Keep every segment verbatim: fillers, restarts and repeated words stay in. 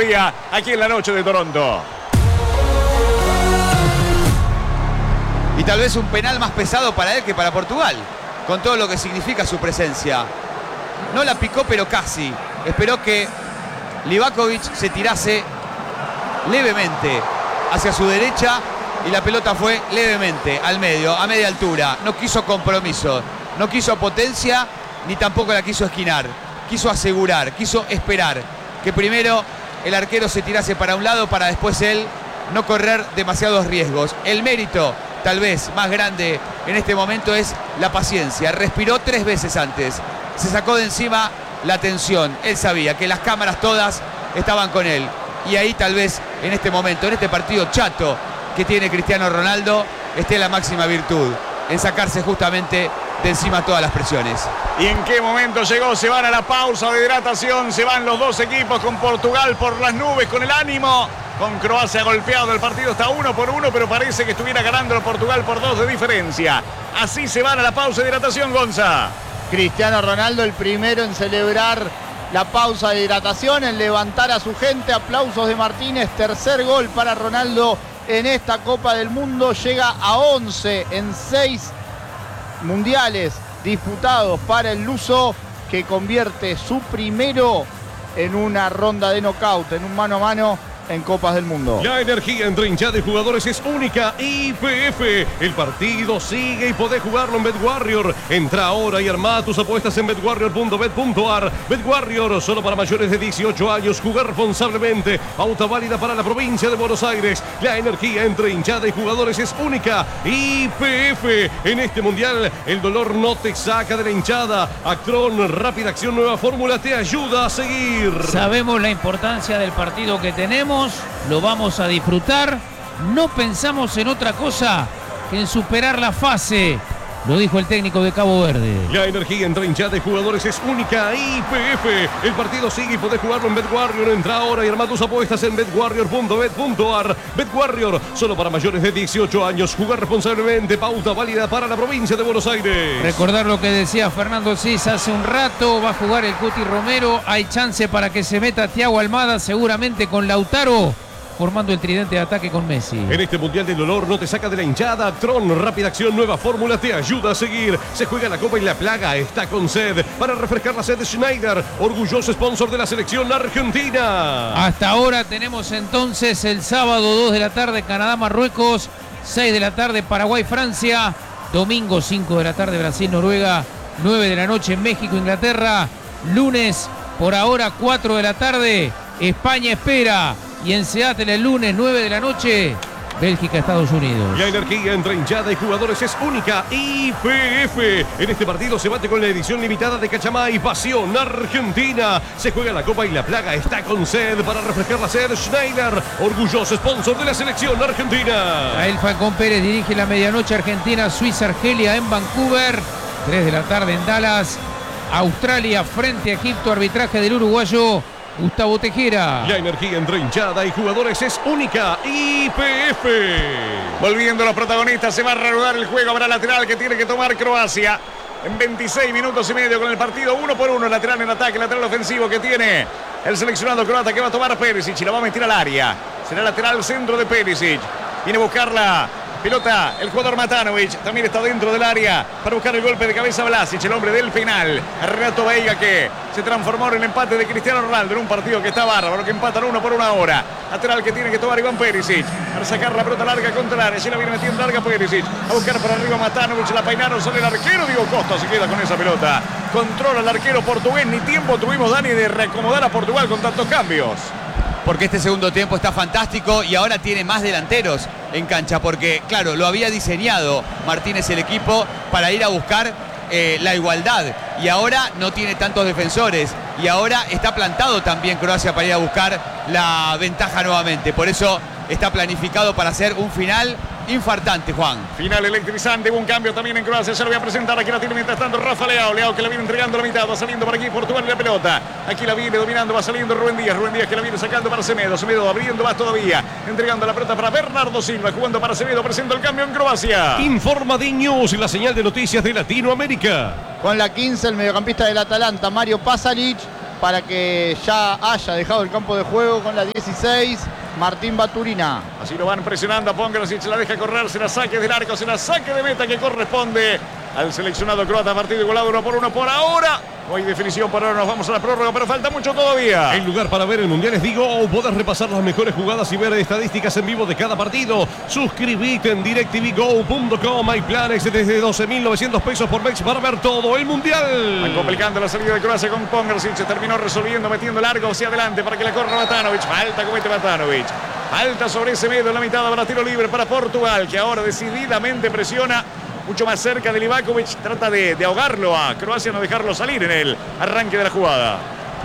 todavía aquí en la noche de Toronto. Y tal vez un penal más pesado para él que para Portugal, con todo lo que significa su presencia. No la picó, pero casi. Esperó que Livakovic se tirase levemente hacia su derecha y la pelota fue levemente al medio, a media altura. No quiso compromiso, no quiso potencia, ni tampoco la quiso esquinar. Quiso asegurar, quiso esperar que primero el arquero se tirase para un lado para después él no correr demasiados riesgos. El mérito tal vez más grande en este momento es la paciencia. Respiró tres veces antes, se sacó de encima la tensión. Él sabía que las cámaras todas estaban con él y ahí tal vez en este momento, en este partido chato que tiene Cristiano Ronaldo, esté la máxima virtud en sacarse justamente de encima todas las presiones. ¿Y en qué momento llegó? Se van a la pausa de hidratación, se van los dos equipos con Portugal por las nubes, con el ánimo, con Croacia golpeado. El partido está uno por uno, pero parece que estuviera ganando el Portugal por dos de diferencia. Así se van a la pausa de hidratación, Gonza. Cristiano Ronaldo el primero en celebrar la pausa de hidratación, en levantar a su gente. Aplausos de Martínez, tercer gol para Ronaldo en esta Copa del Mundo. Llega a once en seis mundiales disputados para el luso, que convierte su primero en una ronda de knockout, en un mano a mano en Copas del Mundo. La energía entre hinchada de jugadores es única. I P F, el partido sigue y podés jugarlo en BetWarrior. Entra ahora y armá tus apuestas en bet warrior punto bet punto a r. BetWarrior, solo para mayores de dieciocho años. Jugar responsablemente. Pauta válida para la provincia de Buenos Aires. La energía entre hinchada y jugadores es única. I P F, en este mundial el dolor no te saca de la hinchada. Actron, rápida acción, nueva fórmula, te ayuda a seguir. Sabemos la importancia del partido que tenemos. Lo vamos a disfrutar. No pensamos en otra cosa que en superar la fase. Lo dijo el técnico de Cabo Verde. La energía entre hinchada y jugadores es única. I P F, el partido sigue y podés jugarlo en BetWarrior. Entra ahora y arma tus apuestas en bet warrior punto bet punto a r. BetWarrior, solo para mayores de dieciocho años. Jugar responsablemente. Pauta válida para la provincia de Buenos Aires. Recordar lo que decía Fernando Cis hace un rato. Va a jugar el Cuti Romero. Hay chance para que se meta Thiago Almada, seguramente con Lautaro, formando el tridente de ataque con Messi. En este mundial del dolor no te saca de la hinchada. Tron, rápida acción, nueva fórmula, te ayuda a seguir. Se juega la Copa y la Plaga está con sed. Para refrescar la sed de Schneider, orgulloso sponsor de la selección argentina. Hasta ahora tenemos entonces el sábado dos de la tarde Canadá-Marruecos, seis de la tarde Paraguay-Francia, domingo cinco de la tarde Brasil-Noruega, nueve de la noche México-Inglaterra, lunes por ahora cuatro de la tarde España-Espera. Y en Seattle el lunes, nueve de la noche, Bélgica, Estados Unidos. La energía entre hinchada y jugadores es única. I P F. En este partido se bate con la edición limitada de Cachamay. Pasión Argentina. Se juega la Copa y la Plaga está con sed. Para refrescar la sed, Schneider, orgulloso sponsor de la selección argentina. Rael Falcón Pérez dirige la medianoche Argentina, Suiza, Argelia en Vancouver. tres de la tarde en Dallas. Australia frente a Egipto, arbitraje del uruguayo Gustavo Tejera. La energía entre hinchada y jugadores es única. I P F. Volviendo los protagonistas, se va a reanudar el juego. Habrá lateral que tiene que tomar Croacia. En veintiséis minutos y medio con el partido uno por uno. Lateral en ataque, lateral ofensivo que tiene el seleccionado croata, que va a tomar Perisic y la va a meter al área. Será lateral centro de Perisic. Viene a buscarla. Pelota, el jugador Matanovic también está dentro del área para buscar el golpe de cabeza. Vlasic, el hombre del penal. Renato Veiga, que se transformó en el empate de Cristiano Ronaldo en un partido que está bárbaro, que empatan uno por una hora. Lateral que tiene que tomar Iván Perisic para sacar la pelota larga contra el área. Se la viene metiendo larga Perisic. A buscar para arriba Matanovic, la peinaron, sale el arquero. Diego Costa se queda con esa pelota. Controla el arquero portugués. Ni tiempo tuvimos, Dani, de reacomodar a Portugal con tantos cambios. Porque este segundo tiempo está fantástico y ahora tiene más delanteros en cancha, porque claro, lo había diseñado Martínez el equipo para ir a buscar eh, la igualdad, y ahora no tiene tantos defensores y ahora está plantado también Croacia para ir a buscar la ventaja nuevamente. Por eso está planificado para hacer un final infartante, Juan. Final electrizante, hubo un cambio también en Croacia. Se lo voy a presentar, aquí la tiene mientras tanto Rafa Leao. Leao que la viene entregando la mitad, va saliendo por aquí Portugal la pelota. Aquí la viene dominando, va saliendo Rubén Díaz. Rubén Díaz que la viene sacando para Semedo. Semedo abriendo más todavía, entregando la pelota para Bernardo Silva, jugando para Semedo, presenta el cambio en Croacia. Informa D News y la señal de noticias de Latinoamérica. Con la quince, el mediocampista del Atalanta, Mario Pasalic. para que ya haya dejado el campo de juego con la dieciséis, Martín Baturina. Así lo van presionando a Pongrasic, la deja correr, se la saque del arco, se la saque de meta que corresponde al seleccionado croata. Partido igualado uno por uno por ahora. No hay definición por ahora, nos vamos a la prórroga, pero falta mucho todavía. El lugar para ver el Mundial es Digo. Podés repasar las mejores jugadas y ver estadísticas en vivo de cada partido. Suscribite en directv go punto com. Hay planes desde doce mil novecientos pesos por mes para ver todo el Mundial. Van complicando la salida de Croacia con Pongrasic. Se terminó resolviendo, metiendo largo hacia adelante para que la corra Matanovic. Falta comete Matanovic. Falta sobre ese medio en la mitad, habrá tiro libre para Portugal, que ahora decididamente presiona mucho más cerca de Livakovic. Trata de, de ahogarlo a Croacia, no dejarlo salir en el arranque de la jugada.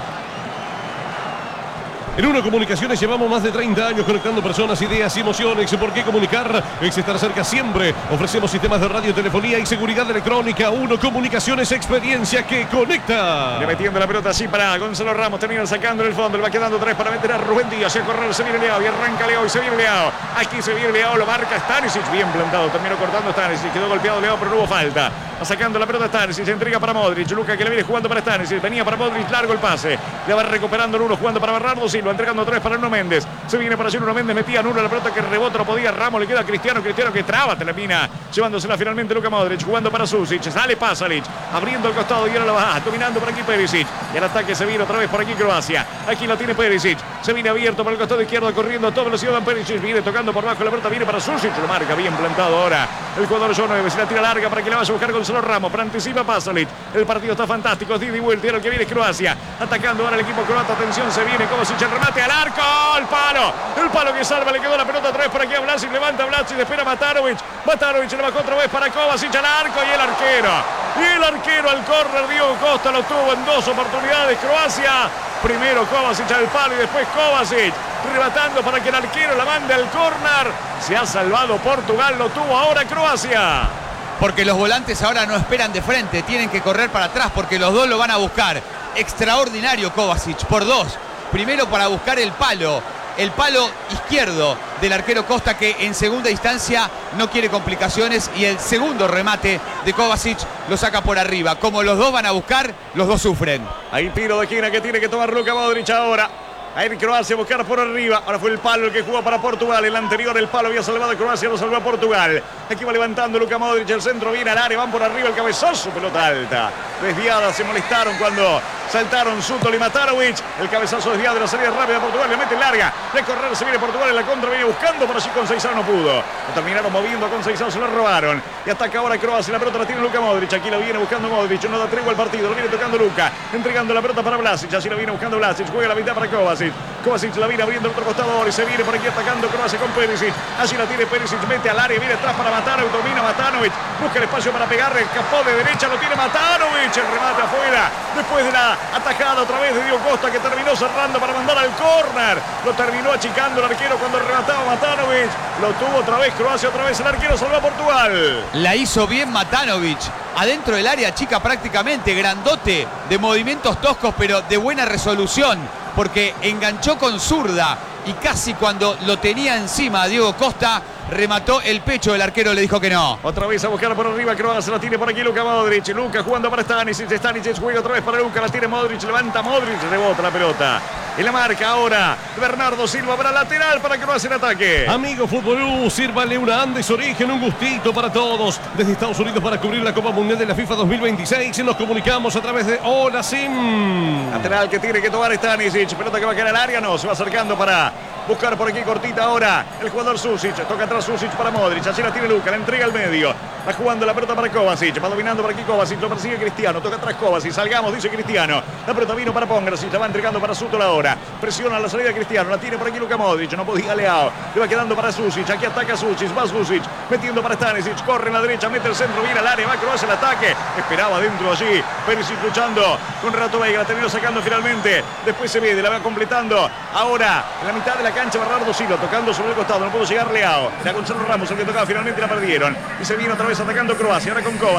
En Uno Comunicaciones llevamos más de treinta años conectando personas, ideas y emociones. ¿Por qué comunicar? Es estar cerca siempre. Ofrecemos sistemas de radio, telefonía y seguridad electrónica. Uno Comunicaciones, experiencia que conecta. Le metiendo la pelota así para Gonzalo Ramos. Termina sacando en el fondo. Le va quedando tres para meter a Rubén Díaz. Y a correr se viene Leao y arranca Leao y se viene Leao. Aquí se viene Leao, lo marca Stanisic. Bien plantado. Terminó cortando Stanisic. Quedó golpeado Leao, pero no hubo falta. Va sacando la pelota Stanisic. Se entrega para Modric. Luka que le viene jugando para Stanisic. Venía para Modric. Largo el pase. Le va recuperando el uno. Jugando para Bernardo Silva. Entregando tres para Nuno Méndez. Se viene para allí Nuno Méndez. Metía a Nuno la pelota que rebota. No podía. Ramos le queda a Cristiano. Cristiano que traba. Termina llevándosela finalmente Luka Modric. Jugando para Susic. Sale Pasalic. Abriendo el costado y ahora la va. Dominando por aquí Perisic. Y el ataque se viene otra vez por aquí Croacia. Aquí la tiene Perisic. Se viene abierto por el costado izquierdo. Corriendo a toda velocidad Van Perisic. Viene tocando por abajo la pelota. Viene para Susic. Lo marca bien plantado ahora el jugador João nueve. Se la tira larga para que la vaya a buscar Gonzalo Ramos. Para anticipa Pasalic. El partido está fantástico. Es de ida y vuelta. El que viene es Croacia. Atacando ahora el equipo croata. Atención, se viene Kovacic. El remate al arco. El palo. El palo que salva. Le quedó la pelota otra vez por aquí a Vlasic. Levanta Vlasic. Espera Matanovic. Matanovic le bajó otra vez para Kovacic al arco. Y el arquero. Y el arquero al córner. Diego Costa lo tuvo en dos oportunidades. Croacia. Primero Kovacic al palo y después Kovacic rebatando para que el arquero la mande al córner. Se ha salvado Portugal. Lo tuvo ahora Croacia. Porque los volantes ahora no esperan de frente, tienen que correr para atrás porque los dos lo van a buscar. Extraordinario Kovacic, por dos. Primero para buscar el palo, el palo izquierdo del arquero Costa, que en segunda instancia no quiere complicaciones, y el segundo remate de Kovacic lo saca por arriba. Como los dos van a buscar, los dos sufren. Hay tiro de esquina que tiene que tomar Luka Modric ahora. A ir Croacia a buscar por arriba. Ahora fue el palo el que jugó para Portugal. El anterior, el palo había salvado a Croacia, lo salvó a Portugal. Aquí va levantando Luka Modric. El centro viene al área. Van por arriba el cabezazo. Pelota alta. Desviada. Se molestaron cuando saltaron Sutol y Matanovic. El cabezazo desviado de la salida rápida de Portugal. Le mete larga. De correr se viene Portugal en la contra. Viene buscando, pero allí Conceição no pudo. Lo terminaron moviendo a Conceição. Se lo robaron. Y ataca ahora Croacia. La pelota la tiene Luka Modric. Aquí la viene buscando Modric. No da tregua al partido. Lo viene tocando Luka. Entregando la pelota para Vlasic. Así la viene buscando Vlasic. Juega la mitad para Kovacic. Kovacic la viene abriendo el otro costado ahora y se viene por aquí atacando Croacia con Perisic. Allí la tiene Perisic, mete al área, viene atrás para Matanovic, domina Matanovic, busca el espacio para pegarle, escapó de derecha, lo tiene Matanovic, el remate afuera, después de la atajada otra vez de Diego Costa, que terminó cerrando para mandar al córner, lo terminó achicando el arquero cuando remataba Matanovic, lo tuvo otra vez Croacia, otra vez el arquero, salvó a Portugal. La hizo bien Matanovic, adentro del área chica prácticamente, grandote, de movimientos toscos pero de buena resolución, porque enganchó con zurda y casi cuando lo tenía encima Diego Costa, remató el pecho, el arquero le dijo que no. Otra vez a buscar por arriba, Croacia se la tiene por aquí Luka Modric. Luka jugando para Stanisic, Stanisic juega otra vez para Luka, la tiene Modric, levanta Modric, rebota la pelota. Y la marca ahora Bernardo Silva para lateral para Croacia en ataque. Amigo Fútbol, sírvale una Andes Origen, un gustito para todos. Desde Estados Unidos para cubrir la Copa Mundial de la FIFA dos mil veintiséis. Nos comunicamos a través de Hola Sim. Lateral que tiene que tomar Stanisic. Pelota que va a caer al área, no, se va acercando para buscar por aquí cortita ahora el jugador Susic. Toca atrás Susic para Modric. Allí la tiene Luka, la entrega al medio. Va jugando la pelota para Kovacic. Va dominando por aquí Kovacic. Lo persigue Cristiano. Toca atrás Kovacic. Salgamos, dice Cristiano. La pelota vino para Pongrasic. La va entregando para Sutol ahora. Presiona la salida de Cristiano. La tiene por aquí Luka Modric. No podía Leao. Le va quedando para Susic. Aquí ataca Susic. Va Susic. Metiendo para Stanisic. Corre en la derecha. Mete el centro. Viene al área. Va Croacia el ataque. Esperaba dentro allí. Perisic luchando con Renato Veiga. La terminó sacando finalmente. Después se viene. La va completando. Ahora en la mitad de la cancha Bernardo Silva. Tocando sobre el costado. No pudo llegar Leao. Era Gonzalo Ramos el que tocaba. Finalmente la perdieron. Y se viene otra vez atacando Croacia. Ahora con Kovacic.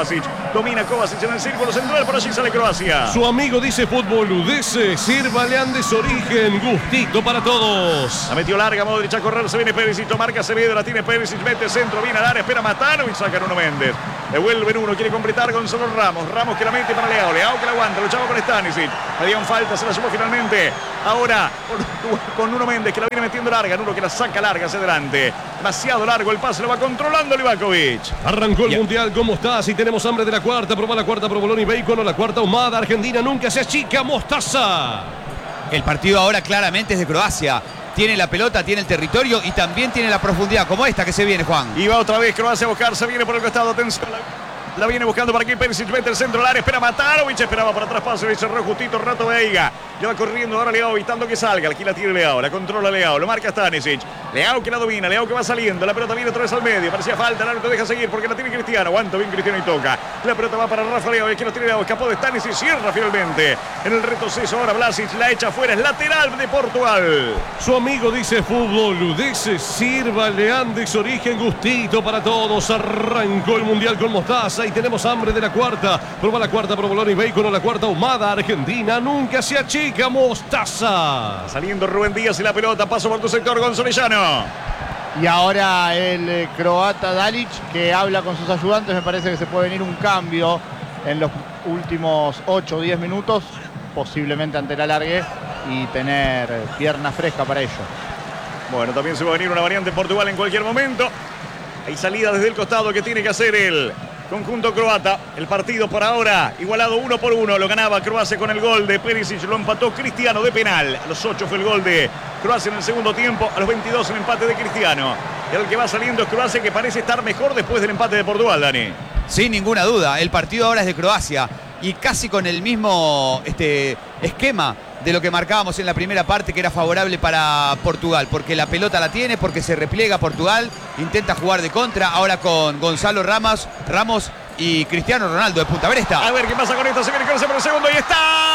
Domina Kovacic en el círculo central, por allí sale Croacia. Su amigo dice fútbol Udese, sírvale Andes Origen, gustito para todos. La metió larga, Modric a correr, se viene Perisic, marca Acevedo, la tiene Perisic, mete centro, viene al área, espera Matanovic, saca Nuno Méndez. Devuelven uno, quiere completar Gonzalo Ramos, Ramos que la mete para Leao, Leao que la aguanta, luchaba con Stanisic, pedían falta, se la sumó finalmente. Ahora con, con Nuno Méndez que la viene metiendo larga, Nuno que la saca larga hacia adelante. Demasiado largo el pase, lo va controlando Livakovic. Arrancó el Ya. Mundial, ¿cómo estás? Si tenemos hambre de la cuarta, probá la cuarta provolone y bacon o la cuarta ahumada. Argentina nunca se achica, mostaza. El partido ahora claramente es de Croacia. Tiene la pelota, tiene el territorio y también tiene la profundidad, como esta que se viene, Juan. Y va otra vez Croacia a buscar, se viene por el costado, atención. La, la viene buscando para aquí, Perisic mete el centro al área, espera Matanovic, esperaba para atrás, pase, cerró justito Rato Veiga. Ya va corriendo ahora Leao, evitando que salga. Aquí la tiene Leao, la controla Leao, lo marca Stanisic. Leao que la domina, Leao que va saliendo, la pelota viene otra vez al medio, parecía falta, el árbitro deja seguir porque la tiene Cristiano. Aguanta bien Cristiano y toca. La pelota va para Rafa Leao, y aquí lo tiene Leao, escapó de Stanisic, cierra finalmente. En el retroceso ahora Vlasic la echa afuera, es lateral de Portugal. Su amigo dice fútbol Udese, sírvale Andes Origen, gustito para todos. Arrancó el Mundial con mostaza y tenemos hambre de la cuarta. Probá la cuarta provolone y bacon o la cuarta ahumada. Argentina nunca se achica, mostaza. Saliendo Rubén Díaz y la pelota, paso por tu sector, Gonzolellano. Y ahora el eh, croata Dalic, que habla con sus ayudantes. Me parece que se puede venir un cambio en los últimos ocho o diez minutos, posiblemente ante la largue, y tener eh, pierna fresca para ello. Bueno, también se va a venir una variante en Portugal en cualquier momento. Hay salida desde el costado que tiene que hacer el conjunto croata. El partido por ahora igualado uno por uno. Lo ganaba Croacia con el gol de Perisic. Lo empató Cristiano de penal. A los ocho fue el gol de Croacia en el segundo tiempo. A los veintidós el empate de Cristiano. Y el que va saliendo es Croacia, que parece estar mejor después del empate de Portugal, Dani. Sin ninguna duda, el partido ahora es de Croacia y casi con el mismo este, esquema de lo que marcábamos en la primera parte, que era favorable para Portugal, porque la pelota la tiene, porque se repliega Portugal, intenta jugar de contra, ahora con Gonzalo Ramos, Ramos y Cristiano Ronaldo de punta. A ver esta. A ver qué pasa con esto. Se viene Croacia por el segundo y está.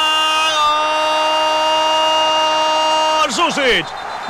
¡Gol! Susic.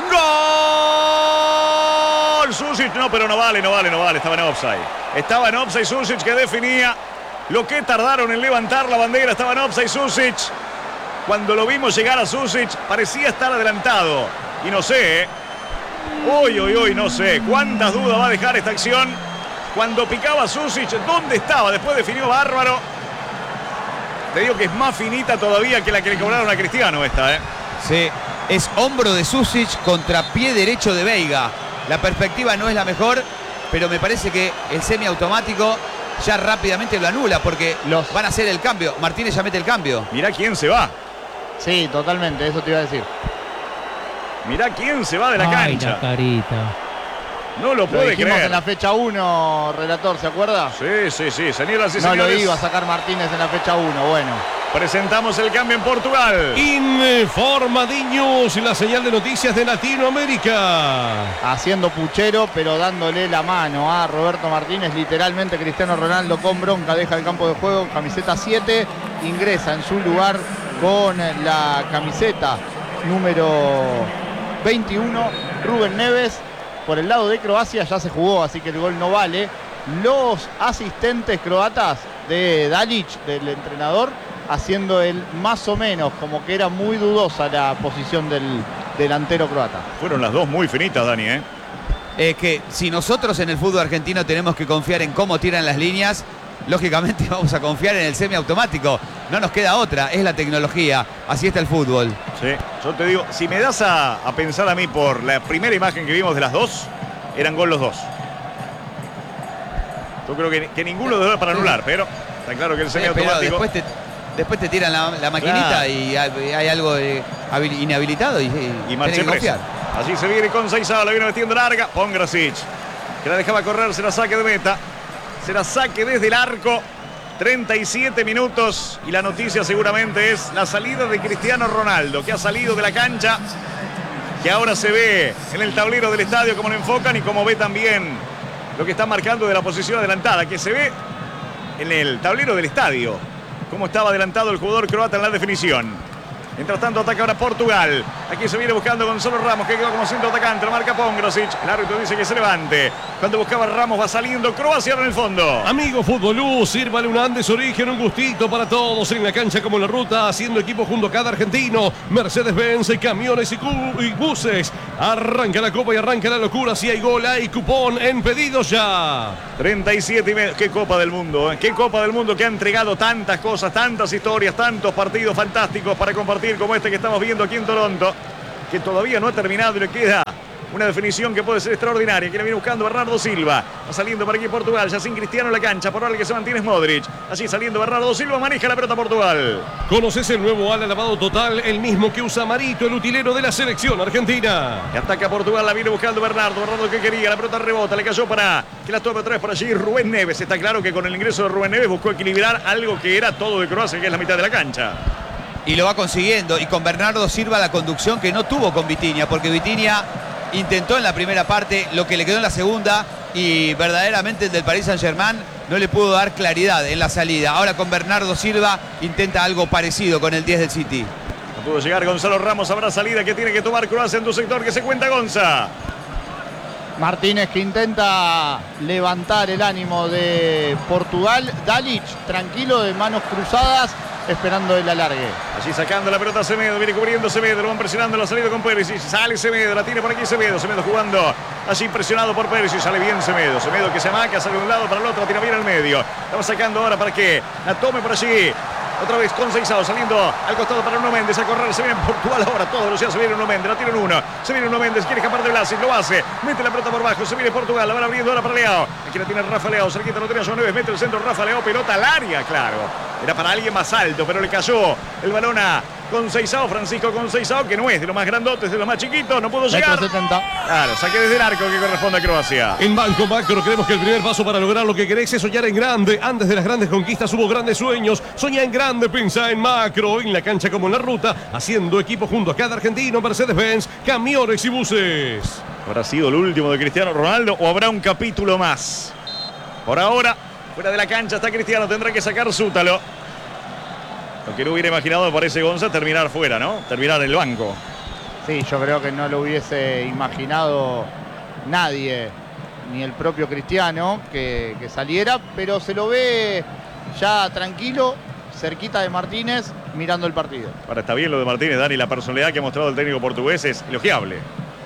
¡Gol! Susic. No, pero no vale, no vale, no vale. Estaba en offside. Estaba en offside Susic, que definía lo que tardaron en levantar la bandera. Estaba en offside Susic. Cuando lo vimos llegar a Susic, parecía estar adelantado. Y no sé, ¿eh? Uy, uy, uy, no sé. ¿Cuántas dudas va a dejar esta acción? Cuando picaba Susic, ¿dónde estaba? Después definió bárbaro. Te digo que es más finita todavía que la que le cobraron a Cristiano esta, ¿eh? Sí, es hombro de Susic contra pie derecho de Veiga. La perspectiva no es la mejor, pero me parece que el semiautomático ya rápidamente lo anula, porque Los- van a hacer el cambio. Martínez ya mete el cambio. Mirá quién se va. Sí, totalmente, eso te iba a decir. Mirá quién se va de la Ay, cancha. la carita. No lo Lo puede dijimos creer. en la fecha uno, relator, ¿se acuerda? Sí, sí, sí, señoras y No lo señores. iba a sacar Martínez en la fecha uno, bueno. Presentamos el cambio en Portugal. Informadiños, la señal de noticias de Latinoamérica. Haciendo puchero, pero dándole la mano a Roberto Martínez. Literalmente Cristiano Ronaldo con bronca deja el campo de juego. Camiseta siete, ingresa en su lugar con la camiseta número veintiuno, Rubén Neves. Por el lado de Croacia ya se jugó, así que el gol no vale. Los asistentes croatas de Dalic, del entrenador, haciendo el más o menos, como que era muy dudosa la posición del delantero croata. Fueron las dos muy finitas, Dani, ¿eh? Es que si nosotros en el fútbol argentino tenemos que confiar en cómo tiran las líneas, lógicamente vamos a confiar en el semiautomático. No nos queda otra, es la tecnología. Así está el fútbol. Sí, yo te digo, si me das a, a pensar a mí por la primera imagen que vimos de las dos, eran gol los dos. Yo creo que, que ninguno de los dos para anular, pero está claro que el Sí, pero semiautomático... después te, después te tiran la, la maquinita Claro. y hay, hay algo eh, habil- inhabilitado y, y Y tenés marché que preso. confiar. Allí se viene con Seizao, la viene metiendo larga. Pongrasic, que la dejaba correr, será saque de meta. Será saque desde el arco. treinta y siete minutos. Y la noticia seguramente es la salida de Cristiano Ronaldo, que ha salido de la cancha. Que ahora se ve en el tablero del estadio como lo enfocan y como ve también lo que está marcando de la posición adelantada. Que se ve en el tablero del estadio cómo estaba adelantado el jugador croata en la definición. Mientras tanto ataca ahora Portugal. Aquí se viene buscando Gonzalo Ramos, que quedó como centro atacante. Lo marca Pongrosic. El árbitro dice que se levante. Cuando buscaba Ramos va saliendo Croacia en el fondo. Amigo Futbolú, sírvale un Andes Origen, un gustito para todos en la cancha como en la ruta, haciendo equipo junto a cada argentino. Mercedes-Benz, camiones y, y buses. Arranca la copa y arranca la locura. Si hay gol, hay cupón en pedidos ya. treinta y siete y medio. Qué Copa del Mundo, ¿eh? Qué Copa del Mundo que ha entregado tantas cosas, tantas historias, tantos partidos fantásticos para compartir como este que estamos viendo aquí en Toronto, que todavía no ha terminado y le queda una definición que puede ser extraordinaria. Que le viene buscando Bernardo Silva. Va saliendo por aquí Portugal. Ya sin Cristiano en la cancha. Por ahora el que se mantiene es Modric. Así saliendo Bernardo Silva. Maneja la pelota Portugal. ¿Conoces el nuevo ala lavado total? El mismo que usa Marito, el utilero de la selección argentina. Que ataca Portugal. La viene buscando Bernardo. Bernardo que quería. La pelota rebota. Le cayó para que la tome otra vez por allí Rubén Neves. Está claro que con el ingreso de Rubén Neves buscó equilibrar algo que era todo de Croacia, que es la mitad de la cancha. Y lo va consiguiendo. Y con Bernardo Silva la conducción que no tuvo con Vitinha, porque Vitinha intentó en la primera parte lo que le quedó en la segunda y verdaderamente el del Paris Saint-Germain no le pudo dar claridad en la salida. Ahora con Bernardo Silva intenta algo parecido con el diez del City. No pudo llegar Gonzalo Ramos. Habrá salida que tiene que tomar Croacia en tu sector, que se cuenta Gonza. Martínez que intenta levantar el ánimo de Portugal. Dalic tranquilo, de manos cruzadas, esperando el alargue. Allí sacando la pelota Semedo, viene cubriendo Semedo, lo van presionando, la salida con Perisic, sale Semedo, la tiene por aquí Semedo, Semedo jugando allí presionado por Perisic, sale bien Semedo, Semedo que se amaca, sale de un lado para el otro, la tira bien al medio, la va sacando ahora para que la tome por allí. Otra vez con Seisao saliendo al costado para Nuno Méndez a correr. Se viene en Portugal ahora. Todo velocidad se viene Nuno Méndez. La tiene en uno. Se viene Nuno Méndez. Quiere escapar de Blasic. Lo hace. Mete la pelota por bajo. Se viene Portugal. La van abriendo ahora para Leao. Aquí la tiene Rafa Leao. Cerquita lo tiene João Neves. Mete el centro Rafa Leao. Pelota al área, claro. Era para alguien más alto, pero le cayó el balón a Conceição, Francisco Conceição, que no es de los más grandotes, de los más chiquitos, no pudo llegar. setenta. Claro, saque desde el arco que corresponde a Croacia. En Banco Macro creemos que el primer paso para lograr lo que querés es soñar en grande. Antes de las grandes conquistas hubo grandes sueños. Soñá en grande, pensá en macro, en la cancha como en la ruta, haciendo equipo junto a cada argentino, Mercedes-Benz, camiones y buses. ¿Habrá sido el último de Cristiano Ronaldo o habrá un capítulo más? Por ahora, fuera de la cancha está Cristiano, tendrá que sacar Sútalo. Lo que no hubiera imaginado, me parece, Gonza, terminar fuera, ¿no? Terminar en el banco. Sí, yo creo que no lo hubiese imaginado nadie, ni el propio Cristiano, que, que saliera, pero se lo ve ya tranquilo, cerquita de Martínez, mirando el partido. Ahora está bien lo de Martínez, Dani, la personalidad que ha mostrado el técnico portugués es elogiable.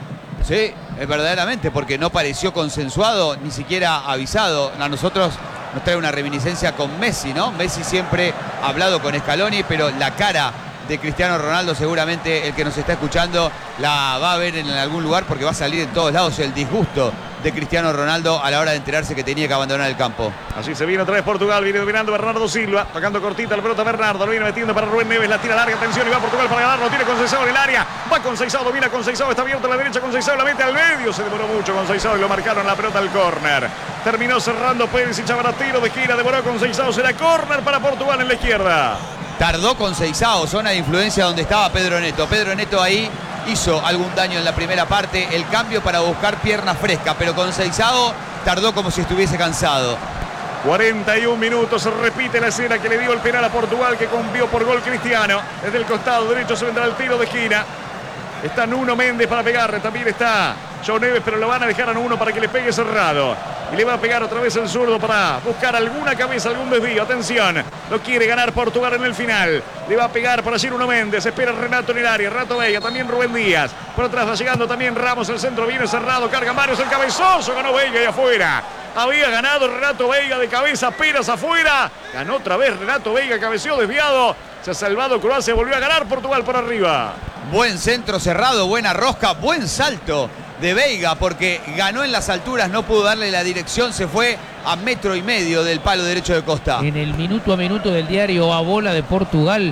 Sí, es verdaderamente, porque no pareció consensuado, ni siquiera avisado. A nosotros nos trae una reminiscencia con Messi, ¿no? Messi siempre ha hablado con Scaloni, pero la cara de Cristiano Ronaldo seguramente el que nos está escuchando la va a ver en algún lugar, porque va a salir en todos lados el disgusto de Cristiano Ronaldo a la hora de enterarse que tenía que abandonar el campo. Así se viene otra vez Portugal, viene dominando Bernardo Silva, tocando cortita la pelota Bernardo, lo viene metiendo para Rubén Neves, la tira larga, atención, y va Portugal para ganarlo, tiene Conceição en el área, va Conceição, domina Conceição, está abierto a la derecha, Conceição la mete al medio, se demoró mucho Conceição y lo marcaron la pelota al córner. Terminó cerrando Perisic, habrá tiro de esquina, demoró Conceição, será córner para Portugal en la izquierda. Tardó Conceição, zona de influencia donde estaba Pedro Neto. Pedro Neto ahí hizo algún daño en la primera parte, el cambio para buscar pierna fresca, pero Conceição tardó como si estuviese cansado. cuarenta y un minutos, se repite la escena que le dio el penal a Portugal, que convió por gol Cristiano. Desde el costado derecho se vendrá el tiro de esquina. Está Nuno Méndez para pegarle, también está João Neves, pero lo van a dejar a Nuno para que le pegue cerrado. Y le va a pegar otra vez el zurdo para buscar alguna cabeza, algún desvío. Atención, lo quiere ganar Portugal en el final. Le va a pegar por allí Nuno Méndez, espera Renato en el área, Renato Veiga, también Rubén Díaz. Por atrás va llegando también Ramos, el centro viene cerrado, carga Marius, el cabezoso, ganó Veiga y afuera. Había ganado Renato Veiga de cabeza, apenas afuera. Ganó otra vez Renato Veiga, cabeció desviado. Se ha salvado Croacia, volvió a ganar Portugal por arriba. Buen centro cerrado, buena rosca, buen salto de Veiga, porque ganó en las alturas, no pudo darle la dirección, se fue a metro y medio del palo derecho de Costa. En el minuto a minuto del diario A Bola de Portugal,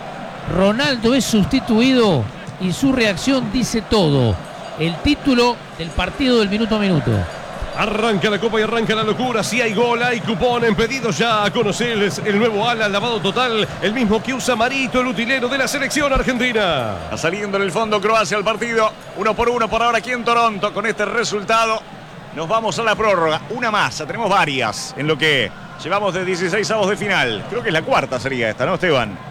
Ronaldo es sustituido y su reacción dice todo. El título del partido del minuto a minuto. Arranca la copa y arranca la locura. Si hay gol, hay cupón en pedidos ya. Conocerles el nuevo ala lavado total, el mismo que usa Marito, el utilero de la selección argentina. Está saliendo en el fondo Croacia al partido. Uno por uno por ahora aquí en Toronto. Con este resultado nos vamos a la prórroga. Una más, tenemos varias en lo que llevamos de dieciséis avos de final. Creo que es la cuarta sería esta, ¿no, Esteban?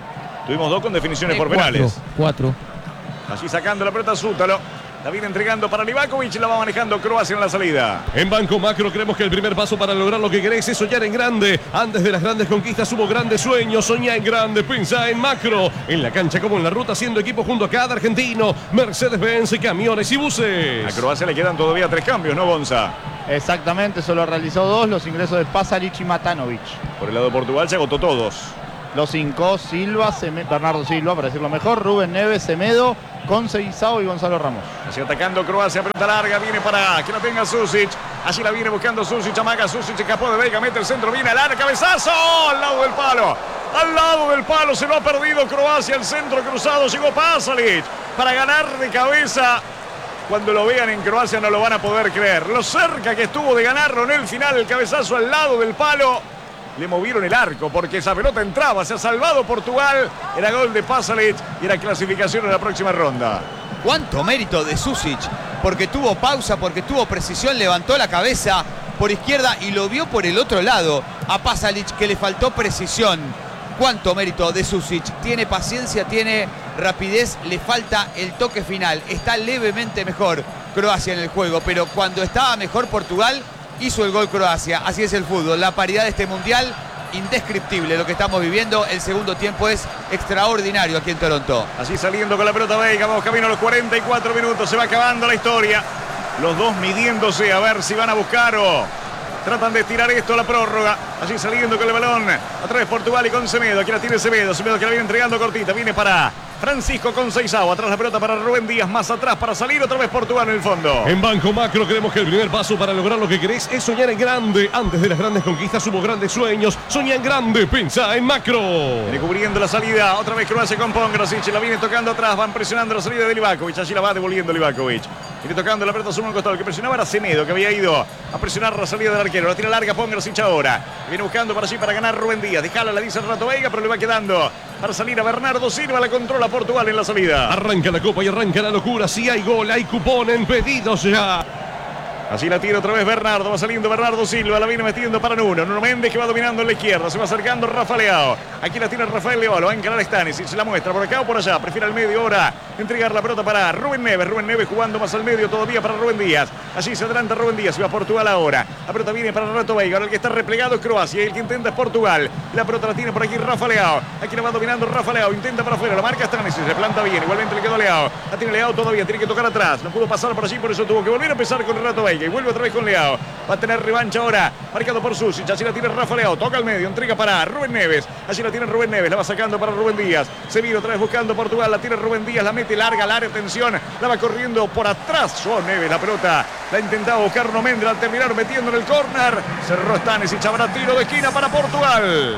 Tuvimos dos con definiciones Eh, por cuatro, penales. Cuatro. Allí sacando la pelota Zútalo. La viene entregando para Livakovic, la va manejando Croacia en la salida. En Banco Macro creemos que el primer paso para lograr lo que querés es soñar en grande. Antes de las grandes conquistas hubo grandes sueños. Soñá en grande, pensá en macro. En la cancha como en la ruta, haciendo equipo junto a cada argentino. Mercedes-Benz, camiones y buses. A Croacia le quedan todavía tres cambios, ¿no, Gonza? Exactamente, solo realizó dos, los ingresos de Pasalic y Matanovic. Por el lado de Portugal se agotó todos. Los cinco, Silva, Seme- Bernardo Silva, para decirlo mejor, Rubén Neves, Semedo, Conceição y Gonzalo Ramos. Así atacando Croacia, pelota larga, viene para que la tenga Susic. Allí la viene buscando Susic, amaga Susic, escapó de Veiga, mete el centro, viene al área, cabezazo, al lado del palo. Al lado del palo, se lo ha perdido Croacia, el centro cruzado, llegó Pasalic para ganar de cabeza. Cuando lo vean en Croacia no lo van a poder creer. Lo cerca que estuvo de ganarlo en el final, el cabezazo al lado del palo. Le movieron el arco porque esa pelota entraba, se ha salvado Portugal. Era gol de Pasalic y era clasificación en la próxima ronda. Cuánto mérito de Susic, porque tuvo pausa, porque tuvo precisión, levantó la cabeza por izquierda y lo vio por el otro lado a Pasalic, que le faltó precisión. Cuánto mérito de Susic, tiene paciencia, tiene rapidez, le falta el toque final. Está levemente mejor Croacia en el juego, pero cuando estaba mejor Portugal, hizo el gol Croacia. Así es el fútbol, la paridad de este mundial, indescriptible lo que estamos viviendo. El segundo tiempo es extraordinario aquí en Toronto. Así saliendo con la pelota Veiga, vamos camino a los cuarenta y cuatro minutos, se va acabando la historia. Los dos midiéndose a ver si van a buscar o tratan de estirar esto a la prórroga. Allí saliendo con el balón, otra vez Portugal y con Semedo, aquí la tiene Semedo, Semedo que la viene entregando cortita, viene para Francisco Conceição, atrás la pelota para Rubén Díaz, más atrás para salir, otra vez Portugal en el fondo. En Banco Macro creemos que el primer paso para lograr lo que querés es soñar en grande. Antes de las grandes conquistas hubo grandes sueños. Soñá en grande, pensá en macro. Viene cubriendo la salida, otra vez Croacia con Pongracic, la viene tocando atrás, van presionando la salida de Livakovic, allí la va devolviendo Livakovic. Viene tocando la pelota sobre un costado, el que presionaba era Semedo, que había ido a presionar la salida del arquero. La tira larga Pongracic ahora. Viene buscando para allí para ganar Rubén Díaz. Dejala, la dice el rato Veiga, pero le va quedando para salir a Bernardo Silva, la controla Portugal en la salida. Arranca la copa y arranca la locura. Si hay gol, hay cupón en pedidos ya. Así la tira otra vez Bernardo, va saliendo Bernardo Silva, la viene metiendo para Nuno. Nuno Méndez que va dominando en la izquierda, se va acercando Rafa Leao. Aquí la tiene Rafael Leao, lo va a encarar Stanisic, se la muestra por acá o por allá. Prefiere al medio ahora entregar la pelota para Rubén Neves. Rubén Neves jugando más al medio todavía para Rubén Díaz. Allí se adelanta Rubén Díaz, se va a Portugal ahora. La pelota viene para Renato Veiga, ahora el que está replegado es Croacia y el que intenta es Portugal. La pelota la tiene por aquí Rafa Leao. Aquí la va dominando Rafa Leao, intenta para afuera, la marca Stanisic, se planta bien, igualmente le quedó a Leao. La tiene Leao todavía, tiene que tocar atrás. No pudo pasar por allí, por eso tuvo que volver a empezar con Renato Veiga y vuelve otra vez con Leao. Va a tener revancha ahora, marcado por Susic. Así la tiene Rafa Leao, toca al medio, entrega para Rubén Neves. Allí la tiene Rubén Neves, la va sacando para Rubén Díaz. Se vino otra vez buscando Portugal, la tiene Rubén Díaz, la mete larga, larga, atención. La va corriendo por atrás Joao Neves, la pelota la intentaba buscar Nuno Méndez, al terminar metiendo en el córner. Cerró Stanisic, habrá tiro de esquina para Portugal.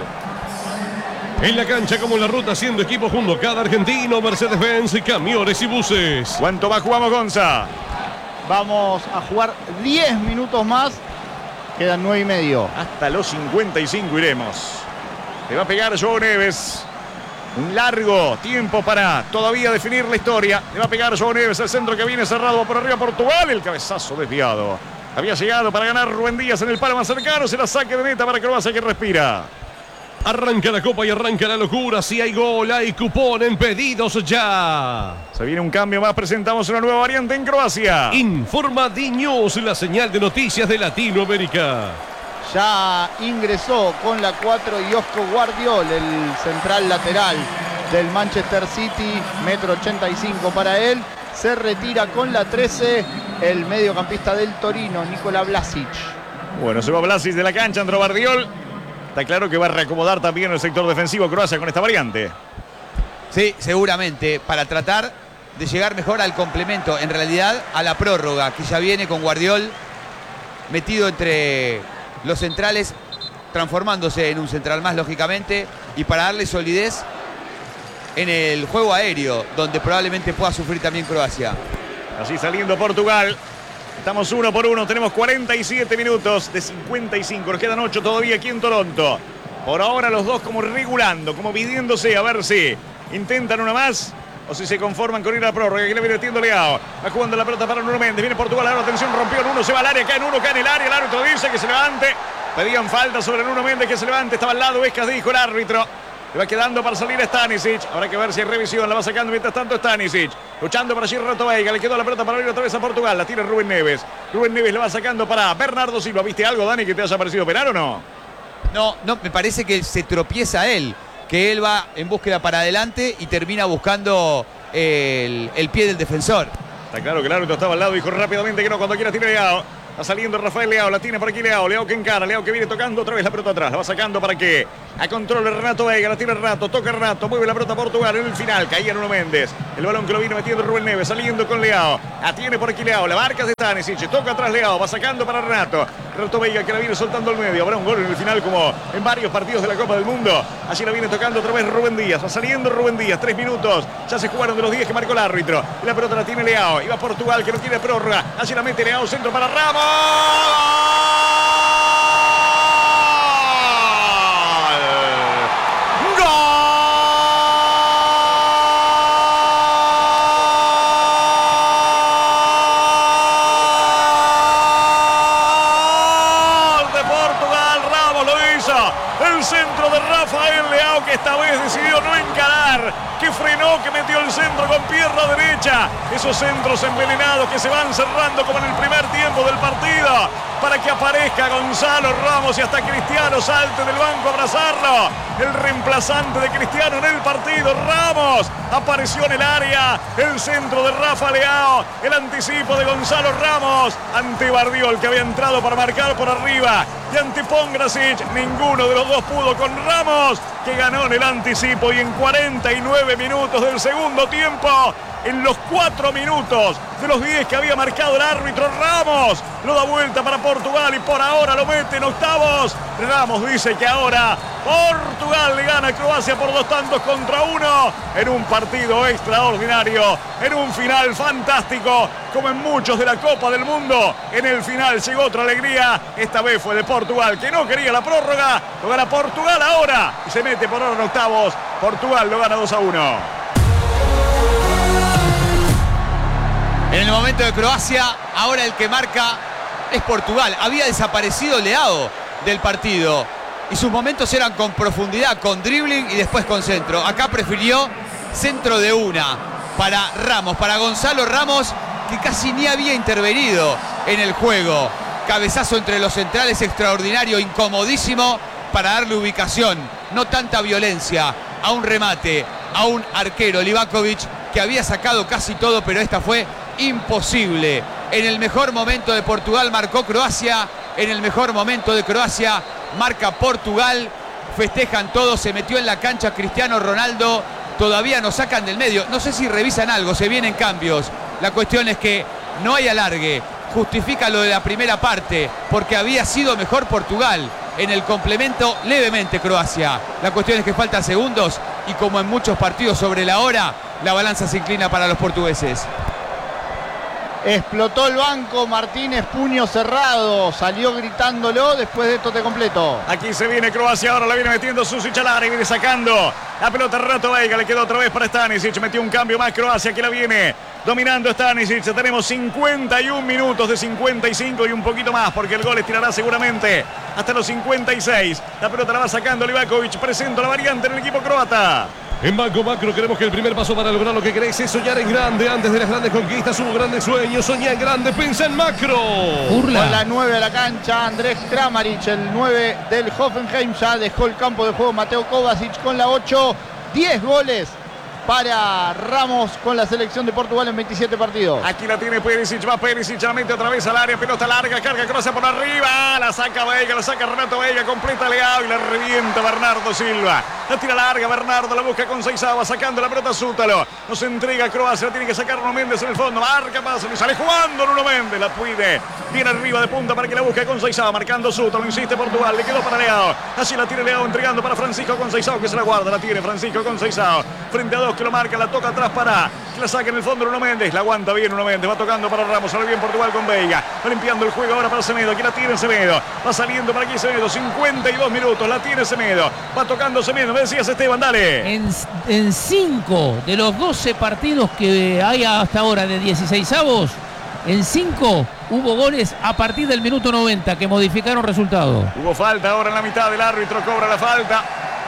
En la cancha como en la ruta, haciendo equipo junto a cada argentino. Mercedes-Benz, camiones y buses. ¿Cuánto más jugamos, Gonza? Vamos a jugar diez minutos más. Quedan nueve y medio. Hasta los cincuenta y cinco iremos. Le va a pegar Joao Neves. Un largo tiempo para todavía definir la historia. Le va a pegar Joao Neves, el centro que viene cerrado por arriba Portugal. El cabezazo desviado. Había llegado para ganar Rubén Díaz en el palo más cercano. Se la saque de meta para Croacia que respira. Arranca la copa y arranca la locura. Si hay gol, hay cupón en pedidos ya. Se viene un cambio más. Presentamos una nueva variante en Croacia. Informa D-News, la señal de noticias de Latinoamérica. Ya ingresó con la cuatro Josko Guardiol, el central lateral del Manchester City, metro ochenta y cinco para él. Se retira con la trece el mediocampista del Torino, Nikola Vlasic. Bueno, se va Vlasic de la cancha, entró Guardiol. Está claro que va a reacomodar también el sector defensivo Croacia con esta variante. Sí, seguramente, para tratar de llegar mejor al complemento, en realidad a la prórroga, que ya viene con Guardiol metido entre los centrales, transformándose en un central más, lógicamente, y para darle solidez en el juego aéreo, donde probablemente pueda sufrir también Croacia. Así saliendo Portugal. Estamos uno por uno, tenemos cuarenta y siete minutos de cincuenta y cinco, nos quedan ocho todavía aquí en Toronto. Por ahora los dos como regulando, como pidiéndose a ver si intentan una más o si se conforman con ir a la prórroga. Aquí le viene metiendo Leao, va jugando la pelota para Nuno Méndez, viene Portugal, ahora atención, rompió en uno, se va al área, cae en uno, cae en el área, el árbitro dice que se levante. Pedían falta sobre Nuno Méndez, que se levante, estaba al lado, Vescas dijo el árbitro. Le va quedando para salir Stanisic. Habrá que ver si hay revisión. La va sacando mientras tanto Stanisic. Luchando para allí Renato Veiga. Le quedó la pelota para abrir otra vez a Portugal. La tiene Rubén Neves. Rubén Neves le va sacando para Bernardo Silva. ¿Viste algo, Dani, que te haya parecido penal o no? No, no, me parece que se tropieza él. Que él va en búsqueda para adelante y termina buscando el, el pie del defensor. Está claro que el árbitro estaba al lado. Dijo rápidamente que no. Cuando quiera tiene Leao. Va saliendo Rafael Leao, la tiene por aquí Leao, Leao que encara, Leao que viene tocando otra vez la pelota atrás, la va sacando para que a control de Renato Veiga, la tiene Renato, toca Renato, mueve la pelota a Portugal en el final, caía Nuno Méndez, el balón que lo vino metiendo Rubén Neves, saliendo con Leao, la tiene por aquí Leao, la marca de Stanisic, toca atrás Leao, va sacando para Renato, Renato Veiga que la viene soltando al medio, habrá un gol en el final como en varios partidos de la Copa del Mundo, allí la viene tocando otra vez Rubén Díaz, va saliendo Rubén Díaz, tres minutos, ya se jugaron de los diez que marcó el árbitro, y la pelota la tiene Leao, y va Portugal que no tiene prórroga, allí la mete Leao, centro para Ramos. El centro de Rafael Leao, que esta vez decidió no encarar, que frenó, que metió el centro con pierna derecha. Esos centros envenenados que se van cerrando como en el primer tiempo del partido, para que aparezca Gonzalo Ramos y hasta Cristiano salte del banco a abrazarlo. El reemplazante de Cristiano en el partido, Ramos, apareció en el área. El centro de Rafa Leao, el anticipo de Gonzalo Ramos ante Bardiol, que había entrado para marcar por arriba, y ante Pongracic. Ninguno de los dos pudo con Ramos, que ganó en el anticipo, y en cuarenta y nueve minutos del segundo tiempo, en los cuatro minutos de los diez que había marcado el árbitro, Ramos lo da vuelta para Portugal y por ahora lo mete en octavos. Ramos dice que ahora Portugal le gana a Croacia por dos tantos contra uno en un partido extraordinario, en un final fantástico, como en muchos de la Copa del Mundo. En el final llegó otra alegría, esta vez fue de Portugal, que no quería la prórroga. Lo gana Portugal ahora y se mete por ahora en octavos. Portugal lo gana dos a uno. En el momento de Croacia, ahora el que marca es Portugal. Había desaparecido Leao del partido y sus momentos eran con profundidad, con dribbling y después con centro. Acá prefirió centro de una para Ramos, para Gonzalo Ramos, que casi ni había intervenido en el juego. Cabezazo entre los centrales extraordinario, incomodísimo, para darle ubicación, no tanta violencia, a un remate, a un arquero, Livakovic, que había sacado casi todo, pero esta fue imposible. En el mejor momento de Portugal marcó Croacia, en el mejor momento de Croacia marca Portugal. Festejan todos, se metió en la cancha Cristiano Ronaldo, todavía nos sacan del medio, no sé si revisan algo, se vienen cambios. La cuestión es que no hay alargue, justifica lo de la primera parte, porque había sido mejor Portugal. En el complemento levemente Croacia. La cuestión es que faltan segundos y como en muchos partidos sobre la hora, la balanza se inclina para los portugueses. Explotó el banco, Martínez, puño cerrado, salió gritándolo. Después de esto te completo. Aquí se viene Croacia, ahora la viene metiendo Susic al área y viene sacando la pelota Renato Veiga, le quedó otra vez para Stanisic, metió un cambio más Croacia, que la viene dominando Stanisic. Tenemos cincuenta y un minutos de cincuenta y cinco y un poquito más, porque el gol estirará seguramente hasta los cincuenta y seis. La pelota la va sacando Livakovic, presenta la variante en el equipo croata. En Banco Macro queremos que el primer paso para lograr lo que querés es soñar en grande. Antes de las grandes conquistas hubo grandes sueños. Soñá en grande, piensa en macro. Burla. Con la nueve a la cancha, Andrés Kramaric, el nueve del Hoffenheim, ya dejó el campo de juego Mateo Kovacic con la ocho. diez goles para Ramos con la selección de Portugal en veintisiete partidos. Aquí la tiene Perisic, va Perisic, la mete otra vez al área, pelota larga, carga Croacia por arriba, la saca Veiga, la saca Renato Veiga, completa Leao y la revienta Bernardo Silva. La tira larga Bernardo, la busca con Seizao, va sacando la pelota Sútalo, nos entrega Croacia, la tiene que sacar Nuno Méndez en el fondo, marca, pasa, y sale jugando Nuno Méndez, la puide, viene arriba de punta para que la busque con Seizao, marcando Sútalo, insiste Portugal, le quedó para Leao, así la tiene Leao entregando para Francisco con Seizao, que se la guarda, la tiene Francisco con Seizao, frente a dos que lo marca, la toca atrás para que la saque en el fondo Nuno Méndez, la aguanta bien Nuno Méndez, va tocando para Ramos, sale bien Portugal con Veiga, va limpiando el juego ahora para Semedo, aquí la tiene Semedo, va saliendo para aquí Semedo, cincuenta y dos minutos, la tiene Semedo, va tocando Semedo, me decías Esteban, dale. En, en cinco de los doce partidos que hay hasta ahora de dieciseisavos, en cinco hubo goles a partir del minuto noventa que modificaron resultado. Hubo falta ahora en la mitad, del árbitro cobra la falta.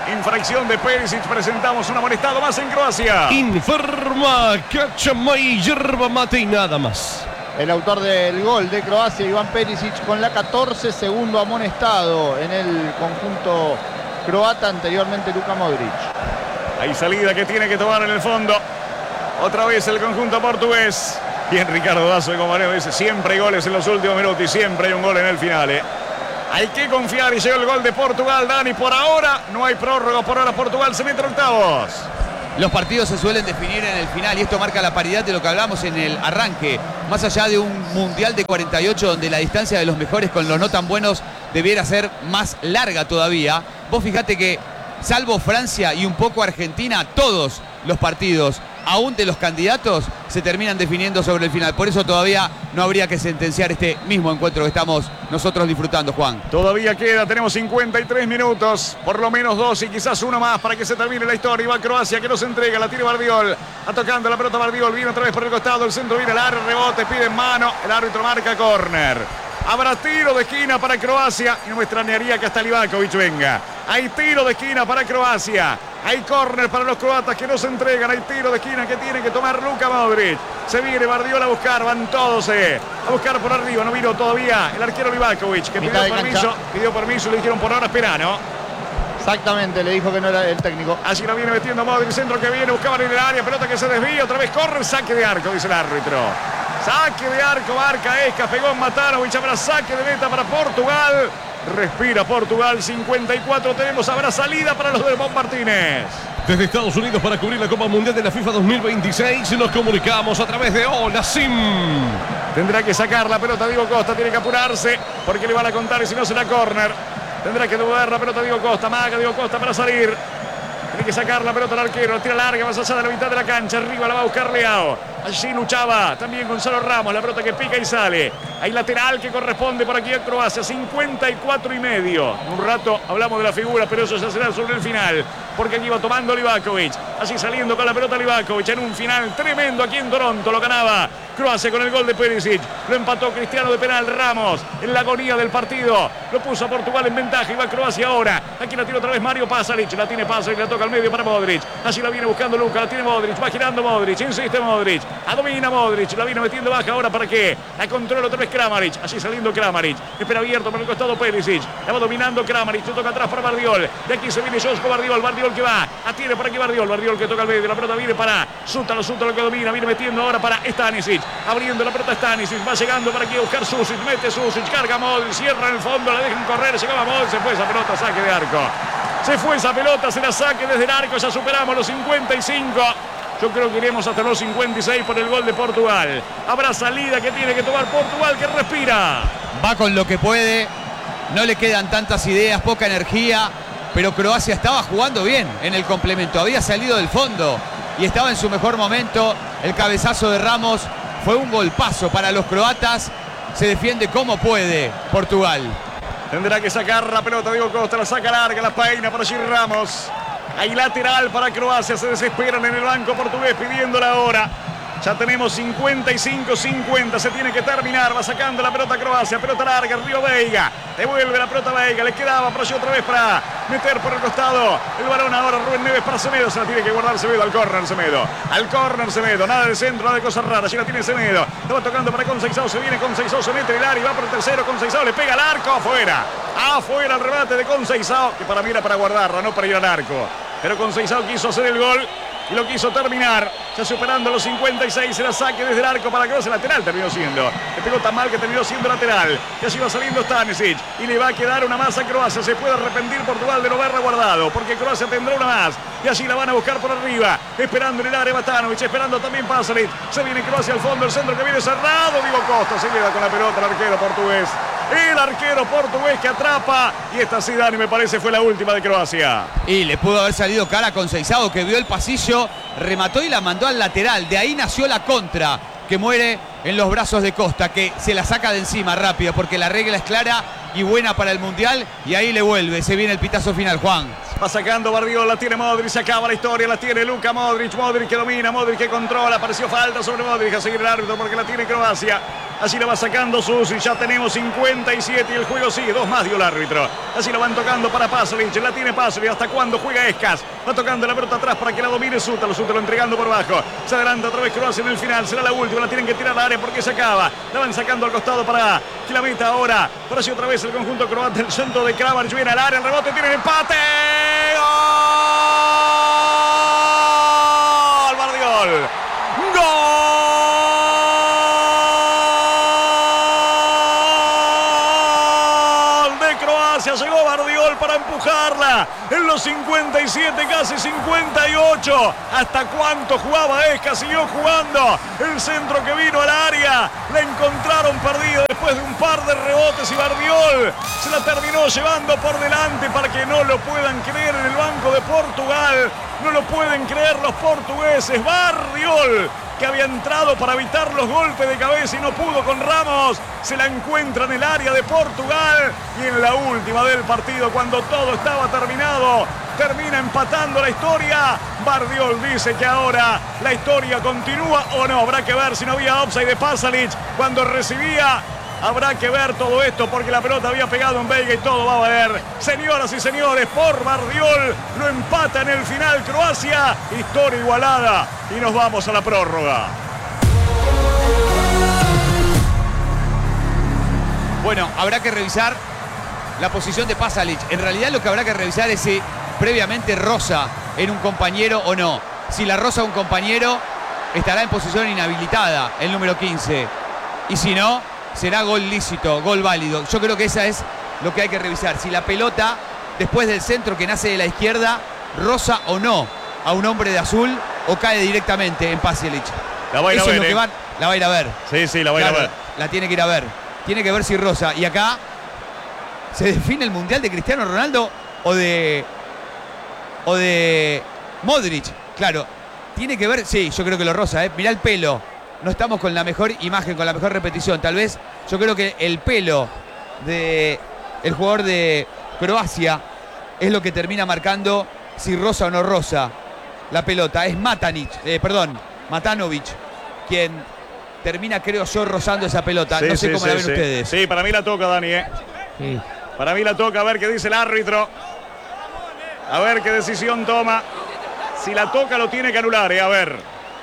Infracción de Perisic. Presentamos un amonestado más en Croacia. Informa Cachamay, yerba mate y nada más. El autor del gol de Croacia, Iván Perisic, con la catorce, segundo amonestado en el conjunto croata, anteriormente Luka Modric. Hay salida que tiene que tomar en el fondo. Otra vez el conjunto portugués. Bien Ricardo Dazo de Comareo dice, siempre hay goles en los últimos minutos y siempre hay un gol en el final. ¿eh? Hay que confiar y llegó el gol de Portugal, Dani. Por ahora no hay prórroga, por ahora Portugal se mete a octavos. Los partidos se suelen definir en el final y esto marca la paridad de lo que hablamos en el arranque. Más allá de un mundial de cuarenta y ocho donde la distancia de los mejores con los no tan buenos debiera ser más larga todavía. Vos fijate que salvo Francia y un poco Argentina, todos los partidos, aún de los candidatos, se terminan definiendo sobre el final. Por eso todavía no habría que sentenciar este mismo encuentro que estamos nosotros disfrutando, Juan. Todavía queda, tenemos cincuenta y tres minutos, por lo menos dos y quizás uno más para que se termine la historia. Y va Croacia que nos entrega, la tiene Bardiol, a tocando la pelota Bardiol, viene otra vez por el costado, el centro viene al área, rebote, pide en mano, el árbitro marca córner. Habrá tiro de esquina para Croacia y no me extrañaría que hasta Livakovic venga. Hay tiro de esquina para Croacia. Hay córner para los croatas que no se entregan. Hay tiro de esquina que tiene que tomar Luka Modric. Se viene Bardiol a buscar, van todos eh, a buscar por arriba. No vino todavía el arquero Livakovic que pidió permiso, pidió permiso y le dijeron por ahora espera, ¿no? Exactamente, le dijo que no era el técnico. Allí la viene metiendo Modric, centro que viene, buscaban en el área, pelota que se desvía, otra vez corre, saque de arco, dice el árbitro. Saque de arco, marca Esca, pegó en Matanovic, habrá saque de meta para Portugal. Respira Portugal, cincuenta y cuatro tenemos, habrá salida para los de Bob Martínez. Desde Estados Unidos para cubrir la Copa Mundial de la FIFA dos mil veintiséis nos comunicamos a través de Hola Sim. Tendrá que sacar la pelota Diego Costa, tiene que apurarse porque le van a contar y si no será córner. Tendrá que devolver la pelota Diego Costa, maga Diego Costa para salir. Tiene que sacar la pelota al arquero, la tira larga, más allá de la mitad de la cancha, arriba la va a buscar Leao. Allí luchaba también Gonzalo Ramos, la pelota que pica y sale. Hay lateral que corresponde por aquí a Croacia, cincuenta y cuatro y medio. En un rato hablamos de la figura, pero eso ya será sobre el final, porque aquí va tomando Livakovic. Así saliendo con la pelota Livakovic en un final tremendo aquí en Toronto, lo ganaba Croacia con el gol de Perisic. Lo empató Cristiano de penal, Ramos en la agonía del partido. Lo puso a Portugal en ventaja y va Croacia ahora. Aquí la tiene otra vez Mario Pasalic, la tiene Pasalic, la toca al medio para Modric. Allí la viene buscando Luka, la tiene Modric, va girando Modric, insiste Modric. A domina Modric, la viene metiendo baja ahora para que la controla otra vez Kramaric. Así saliendo Kramaric, espera abierto por el costado Perisic. La va dominando Kramaric, le toca atrás para Bardiol. De aquí se viene Josko Bardiol, Bardiol que va, atiene para aquí Bardiol, Bardiol que toca al medio. La pelota viene para Sútalo, Sútalo que domina, viene metiendo ahora para Stanisic. Abriendo la pelota Stanisic, va llegando para aquí a buscar Susic, mete Susic, carga Modric, cierra en el fondo, la dejan correr, llegaba Modric, se fue esa pelota, saque de arco. Se fue esa pelota, se la saque desde el arco, ya superamos los cincuenta y cinco. Yo creo que iremos hasta los cincuenta y seis por el gol de Portugal. Habrá salida que tiene que tomar Portugal, que respira. Va con lo que puede, no le quedan tantas ideas, poca energía, pero Croacia estaba jugando bien en el complemento, había salido del fondo y estaba en su mejor momento. El cabezazo de Ramos fue un golpazo para los croatas, se defiende como puede Portugal. Tendrá que sacar la pelota Diego Costa, la saca larga, la peina para allí Ramos. Hay lateral para Croacia, se desesperan en el banco portugués pidiéndola ahora. Ya tenemos cincuenta y cinco cincuenta, se tiene que terminar, va sacando la pelota Croacia, pelota larga, Río Veiga, devuelve la pelota Veiga, le quedaba por allí otra vez para meter por el costado el balón ahora Rubén Neves para Semedo, se la tiene que guardar Semedo, al córner Semedo, al córner Semedo, nada de centro, nada de cosas raras, allí la tiene Semedo, lo va tocando para Conceição, se viene Conceição, se mete en el área y va por el tercero, Conceição le pega al arco, afuera, afuera el remate de Conceição, que para mí era para guardarla, no para ir al arco, pero Conceição quiso hacer el gol y lo quiso terminar, ya superando los cincuenta y seis, el saque desde el arco para Croacia, lateral terminó siendo, le pegó tan mal que terminó siendo lateral, y así va saliendo Stanisic, y le va a quedar una más a Croacia, se puede arrepentir Portugal de no haberla guardado, porque Croacia tendrá una más, y allí la van a buscar por arriba, esperando en el área Matanovic, esperando también Pasalic, se viene Croacia al fondo, el centro que viene cerrado, Diego Costa se queda con la pelota el arquero portugués, el arquero portugués que atrapa, y esta sí, Dani, me parece fue la última de Croacia. Y le pudo haber salido cara con Conceição, que vio el pasillo, remató y la mandó al lateral. De ahí nació la contra, que muere en los brazos de Costa, que se la saca de encima rápido, porque la regla es clara y buena para el Mundial. Y ahí le vuelve, se viene el pitazo final, Juan. Va sacando Bardiol, la tiene Modric, se acaba la historia, la tiene Luka Modric, Modric que domina, Modric que controla, apareció falta sobre Modric, a seguir el árbitro porque la tiene Croacia. Así la va sacando Susi. Ya tenemos cincuenta y siete y el juego sigue. Dos más dio el árbitro. Así la van tocando para Pasalic. La tiene Pasalic. ¿Hasta cuándo juega Escas? Va tocando la pelota atrás para que la domine Sútalo. Sútalo entregando por abajo. Se adelanta otra vez Croacia en el final. Será la última. La tienen que tirar al área porque se acaba. La van sacando al costado para que la meta ahora. Por así otra vez el conjunto croata. El centro de Kramaric viene al área. El rebote tiene el empate. ¡Gol! Bardiol. ¡Gol! Llegó Bardiol para empujarla en los cincuenta y siete, casi cincuenta y ocho. ¿Hasta cuánto jugaba Escas? Siguió jugando. El centro que vino al área. La encontraron perdida después de un par de rebotes y Bardiol se la terminó llevando por delante para que no lo puedan creer en el banco de Portugal. No lo pueden creer los portugueses. Bardiol, que había entrado para evitar los golpes de cabeza y no pudo con Ramos, se la encuentra en el área de Portugal y en la última del partido, cuando todo estaba terminado, termina empatando la historia. Bardiol dice que ahora la historia continúa o no. Habrá que ver si no había offside de Pasalic cuando recibía. Habrá que ver todo esto porque la pelota había pegado en Veiga y todo va a valer. Señoras y señores, por Bardiol lo empata en el final Croacia. Historia igualada y nos vamos a la prórroga. Bueno, habrá que revisar la posición de Pasalic. En realidad lo que habrá que revisar es si previamente roza en un compañero o no. Si la roza un compañero, estará en posición inhabilitada el número quince. Y si no, será gol lícito, gol válido. Yo creo que esa es lo que hay que revisar. Si la pelota, después del centro que nace de la izquierda, roza o no a un hombre de azul o cae directamente en Pasalic. La va a ir Eso a ver, es lo ¿eh? que van, la va a ir a ver. Sí, sí, la va a ir Claro, a ver. La tiene que ir a ver. Tiene que ver si roza. Y acá se define el mundial de Cristiano Ronaldo o de o de Modric. Claro, tiene que ver, sí, yo creo que lo roza, ¿eh? Mirá el pelo. No estamos con la mejor imagen, con la mejor repetición. Tal vez yo creo que el pelo de el jugador de Croacia es lo que termina marcando si roza o no roza la pelota. Es Matanic, eh, perdón, Matanovic, quien termina, creo yo, rozando esa pelota. Sí, no sé sí, cómo sí, la ven sí. ustedes. Sí, para mí la toca, Dani, ¿eh? Sí. Para mí la toca, a ver qué dice el árbitro. A ver qué decisión toma. Si la toca lo tiene que anular, ¿eh? A ver.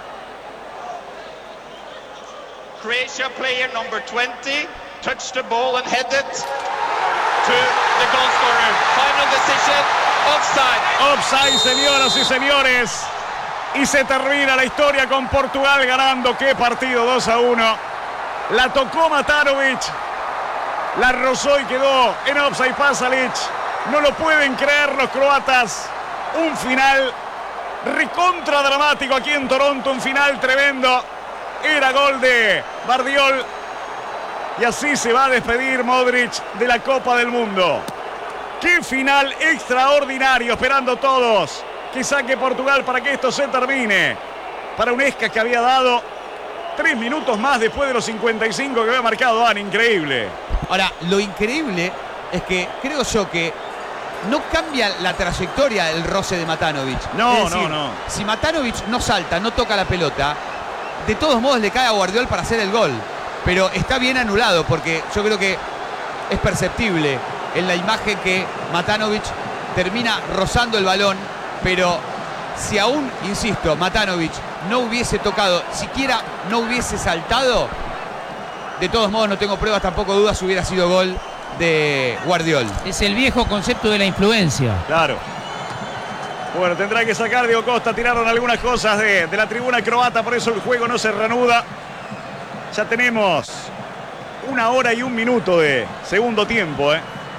Croatia player number twenty touched the ball and headed to the goal scorer. Final decision, offside. Offside, señoras y señores. Y se termina la historia con Portugal ganando. ¡Qué partido! dos a uno. La tocó Matanovic. La rozó y quedó en offside Pasalic. No lo pueden creer los croatas. Un final recontra dramático aquí en Toronto. Un final tremendo. Era gol de Bardiol. Y así se va a despedir Modric de la Copa del Mundo. ¡Qué final extraordinario! Esperando todos que saque Portugal para que esto se termine. Para un Escas que había dado tres minutos más después de los cincuenta y cinco que había marcado Dan. Increíble. Ahora, lo increíble es que creo yo que no cambia la trayectoria del roce de Matanovic. No, Es decir, no, no. Si Matanovic no salta, no toca la pelota, de todos modos le cae a Guardiol para hacer el gol. Pero está bien anulado porque yo creo que es perceptible en la imagen que Matanovic termina rozando el balón. Pero si aún, insisto, Matanovic no hubiese tocado, siquiera no hubiese saltado, de todos modos no tengo pruebas, tampoco dudas, hubiera sido gol de Guardiol. Es el viejo concepto de la influencia. Claro. Bueno, tendrá que sacar Diego Costa. Tiraron algunas cosas de, de la tribuna croata, por eso el juego no se reanuda. Ya tenemos una hora y un minuto de segundo tiempo, ¿eh?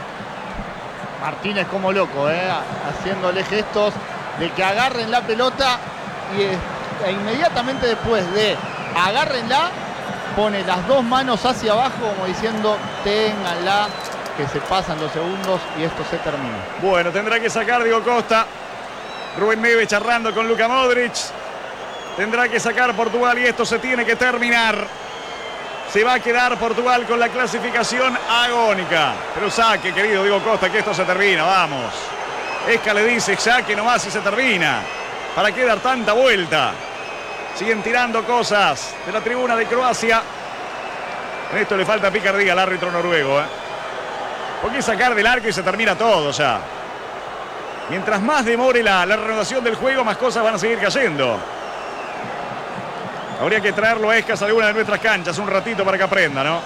Martínez como loco, ¿eh? Haciéndole gestos de que agarren la pelota y e inmediatamente después de agárrenla, pone las dos manos hacia abajo como diciendo ténganla, que se pasan los segundos y esto se termina. Bueno, tendrá que sacar Diego Costa. Rubén Neves charlando con Luka Modric. Tendrá que sacar Portugal y esto se tiene que terminar. Se va a quedar Portugal con la clasificación agónica. Pero saque, querido Diego Costa, que esto se termina, vamos. Esca le dice, saque nomás y se termina. ¿Para qué dar tanta vuelta? Siguen tirando cosas de la tribuna de Croacia. En esto le falta picardía al árbitro noruego. ¿eh? Porque sacar del arco y se termina todo ya. Mientras más demore la, la reanudación del juego, más cosas van a seguir cayendo. Habría que traerlo a Escas a alguna de nuestras canchas un ratito para que aprenda, ¿no?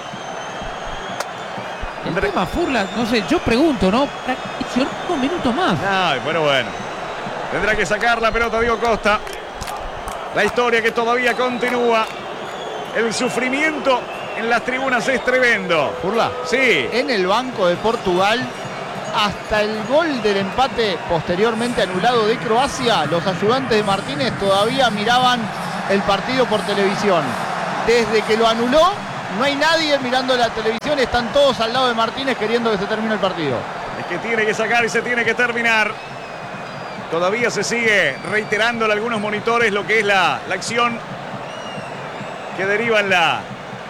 El tema Furla, no sé, yo pregunto, ¿no? Un minuto más. Ay, pero bueno. Tendrá que sacar la pelota Diego Costa. La historia que todavía continúa. El sufrimiento en las tribunas es tremendo. Furla. Sí. En el banco de Portugal, hasta el gol del empate posteriormente anulado de Croacia, los ayudantes de Martínez todavía miraban el partido por televisión. Desde que lo anuló, no hay nadie mirando la televisión, están todos al lado de Martínez queriendo que se termine el partido. Es que tiene que sacar y se tiene que terminar. Todavía se sigue reiterando en algunos monitores lo que es la, la acción que deriva en la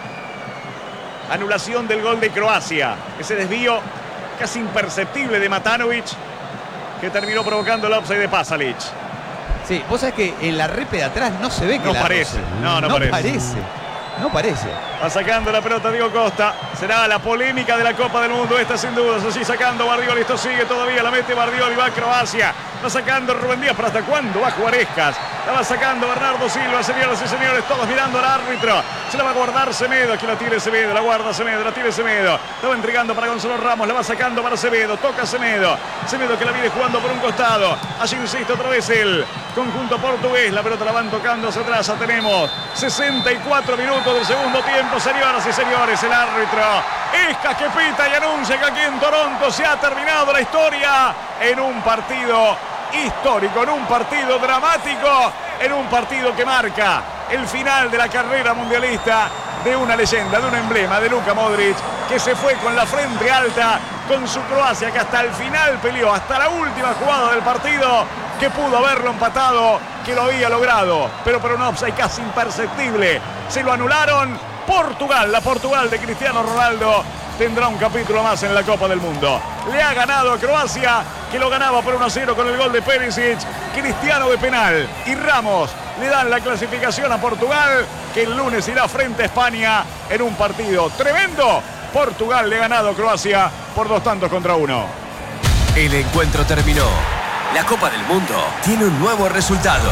anulación del gol de Croacia. Ese desvío casi imperceptible de Matanovic que terminó provocando el offside de Pasalic. Sí, vos sabés que en la repe de atrás no se ve que No la parece, roce. no, no parece. parece. No parece. Va sacando la pelota Diego Costa. Será la polémica de la Copa del Mundo. Esta sin dudas. Así sacando Bardiol. Esto sigue todavía. La mete Bardiol y va a Croacia. Va sacando Rubén Díaz. ¿Pero hasta cuándo va a jugar Escas? La va sacando Bernardo Silva. Señoras y señores, todos mirando al árbitro. Se la va a guardar Semedo. Aquí la tira Semedo. La guarda Semedo. La tira Semedo. La va entregando para Gonzalo Ramos. La va sacando para Semedo. Toca Semedo. Semedo que la viene jugando por un costado. Allí insiste otra vez el conjunto portugués. La pelota la van tocando hacia atrás. Ya tenemos sesenta y cuatro minutos del segundo tiempo. Señoras y señores, el árbitro Escas que pita y anuncia que aquí en Toronto se ha terminado la historia en un partido histórico, en un partido dramático, en un partido que marca el final de la carrera mundialista de una leyenda, de un emblema, de Luka Modric, que se fue con la frente alta con su Croacia, que hasta el final peleó, hasta la última jugada del partido, que pudo haberlo empatado, que lo había logrado, pero por un offside casi imperceptible. Se lo anularon. Portugal, la Portugal de Cristiano Ronaldo, tendrá un capítulo más en la Copa del Mundo. Le ha ganado a Croacia, que lo ganaba por uno a cero con el gol de Perisic. Cristiano de penal y Ramos le dan la clasificación a Portugal, que el lunes irá frente a España en un partido tremendo. Portugal le ha ganado a Croacia por dos tantos contra uno. El encuentro terminó. La Copa del Mundo tiene un nuevo resultado.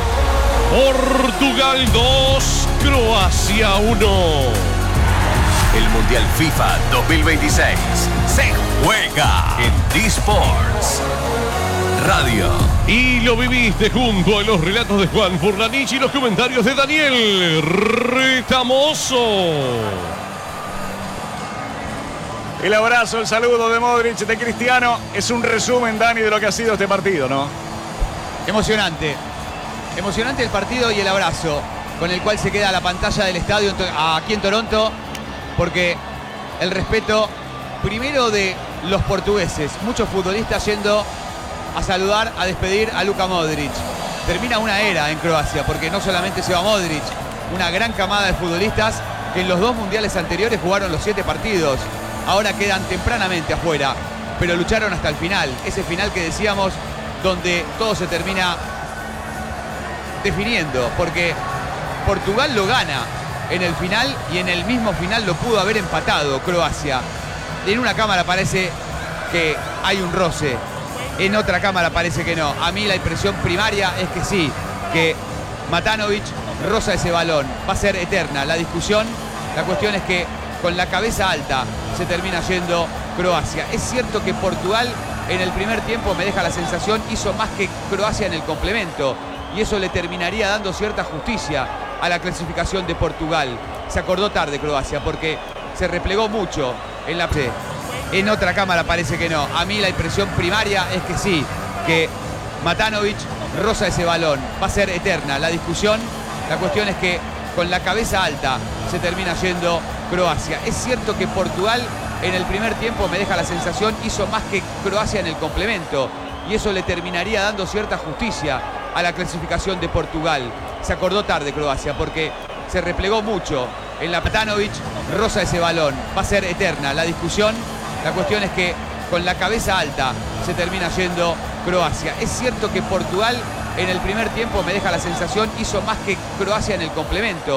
Portugal dos, Croacia uno. El Mundial FIFA dos mil veintiséis se juega en D-Sports Radio. Y lo viviste junto a los relatos de Juan Furlanich y los comentarios de Daniel Retamoso. El abrazo, el saludo de Modric, de Cristiano. Es un resumen, Dani, de lo que ha sido este partido, ¿no? Emocionante. Emocionante el partido y el abrazo con el cual se queda la pantalla del estadio aquí en Toronto, porque el respeto primero de los portugueses, muchos futbolistas yendo a saludar, a despedir a Luka Modric. Termina una era en Croacia, porque no solamente se va Modric, una gran camada de futbolistas que en los dos mundiales anteriores jugaron los siete partidos, ahora quedan tempranamente afuera, pero lucharon hasta el final, ese final que decíamos donde todo se termina definiendo, porque Portugal lo gana en el final y en el mismo final lo pudo haber empatado Croacia. En una cámara parece que hay un roce, en otra cámara parece que no. A mí la impresión primaria es que sí, que Matanovic roza ese balón. Va a ser eterna la discusión. La cuestión es que con la cabeza alta se termina yendo Croacia. Es cierto que Portugal en el primer tiempo, me deja la sensación, hizo más que Croacia en el complemento, y eso le terminaría dando cierta justicia a la clasificación de Portugal. Se acordó tarde Croacia porque se replegó mucho en la... En otra cámara parece que no. A mí la impresión primaria es que sí, que Matanovic roza ese balón. Va a ser eterna la discusión. La cuestión es que con la cabeza alta se termina yendo Croacia. Es cierto que Portugal en el primer tiempo, me deja la sensación, hizo más que Croacia en el complemento, y eso le terminaría dando cierta justicia a la clasificación de Portugal. Se acordó tarde Croacia porque se replegó mucho en la... Matanovic roza ese balón. Va a ser eterna la discusión. La cuestión es que con la cabeza alta se termina yendo Croacia. Es cierto que Portugal en el primer tiempo, me deja la sensación, hizo más que Croacia en el complemento,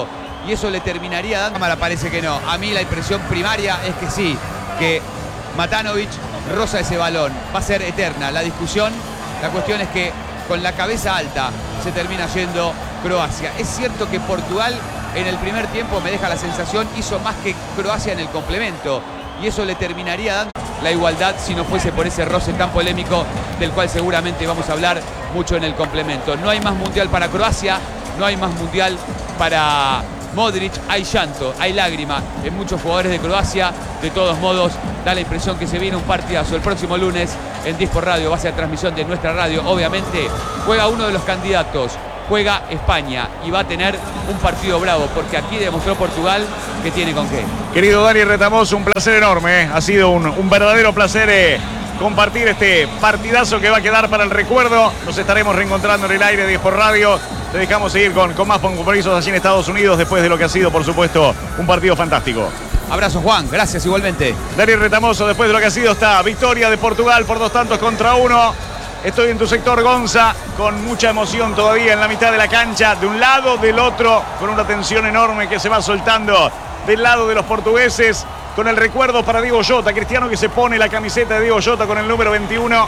y eso le terminaría dando... Cámara parece que no. A mí la impresión primaria es que sí, que Matanovic roza ese balón. Va a ser eterna la discusión. La cuestión es que con la cabeza alta se termina yendo Croacia. Es cierto que Portugal en el primer tiempo, me deja la sensación, hizo más que Croacia en el complemento. Y eso le terminaría dando la igualdad si no fuese por ese roce tan polémico del cual seguramente vamos a hablar mucho en el complemento. No hay más mundial para Croacia, no hay más mundial para Modric. Hay llanto, hay lágrima en muchos jugadores de Croacia. De todos modos, da la impresión que se viene un partidazo el próximo lunes en Dispo Radio, va a ser transmisión de nuestra radio. Obviamente juega uno de los candidatos, juega España y va a tener un partido bravo porque aquí demostró Portugal que tiene con qué. Querido Dani Retamoso, un placer enorme, ¿eh? Ha sido un, un verdadero placer eh, compartir este partidazo que va a quedar para el recuerdo. Nos estaremos reencontrando en el aire de Dispo Radio. Te dejamos seguir con, con más compromisos allí en Estados Unidos después de lo que ha sido, por supuesto, un partido fantástico. Abrazo, Juan, gracias igualmente. Dani Retamoso, después de lo que ha sido esta victoria de Portugal por dos tantos contra uno. Estoy en tu sector, Gonza, con mucha emoción todavía en la mitad de la cancha, de un lado, del otro, con una tensión enorme que se va soltando del lado de los portugueses, con el recuerdo para Diego Jota, Cristiano que se pone la camiseta de Diego Jota con el número veintiuno,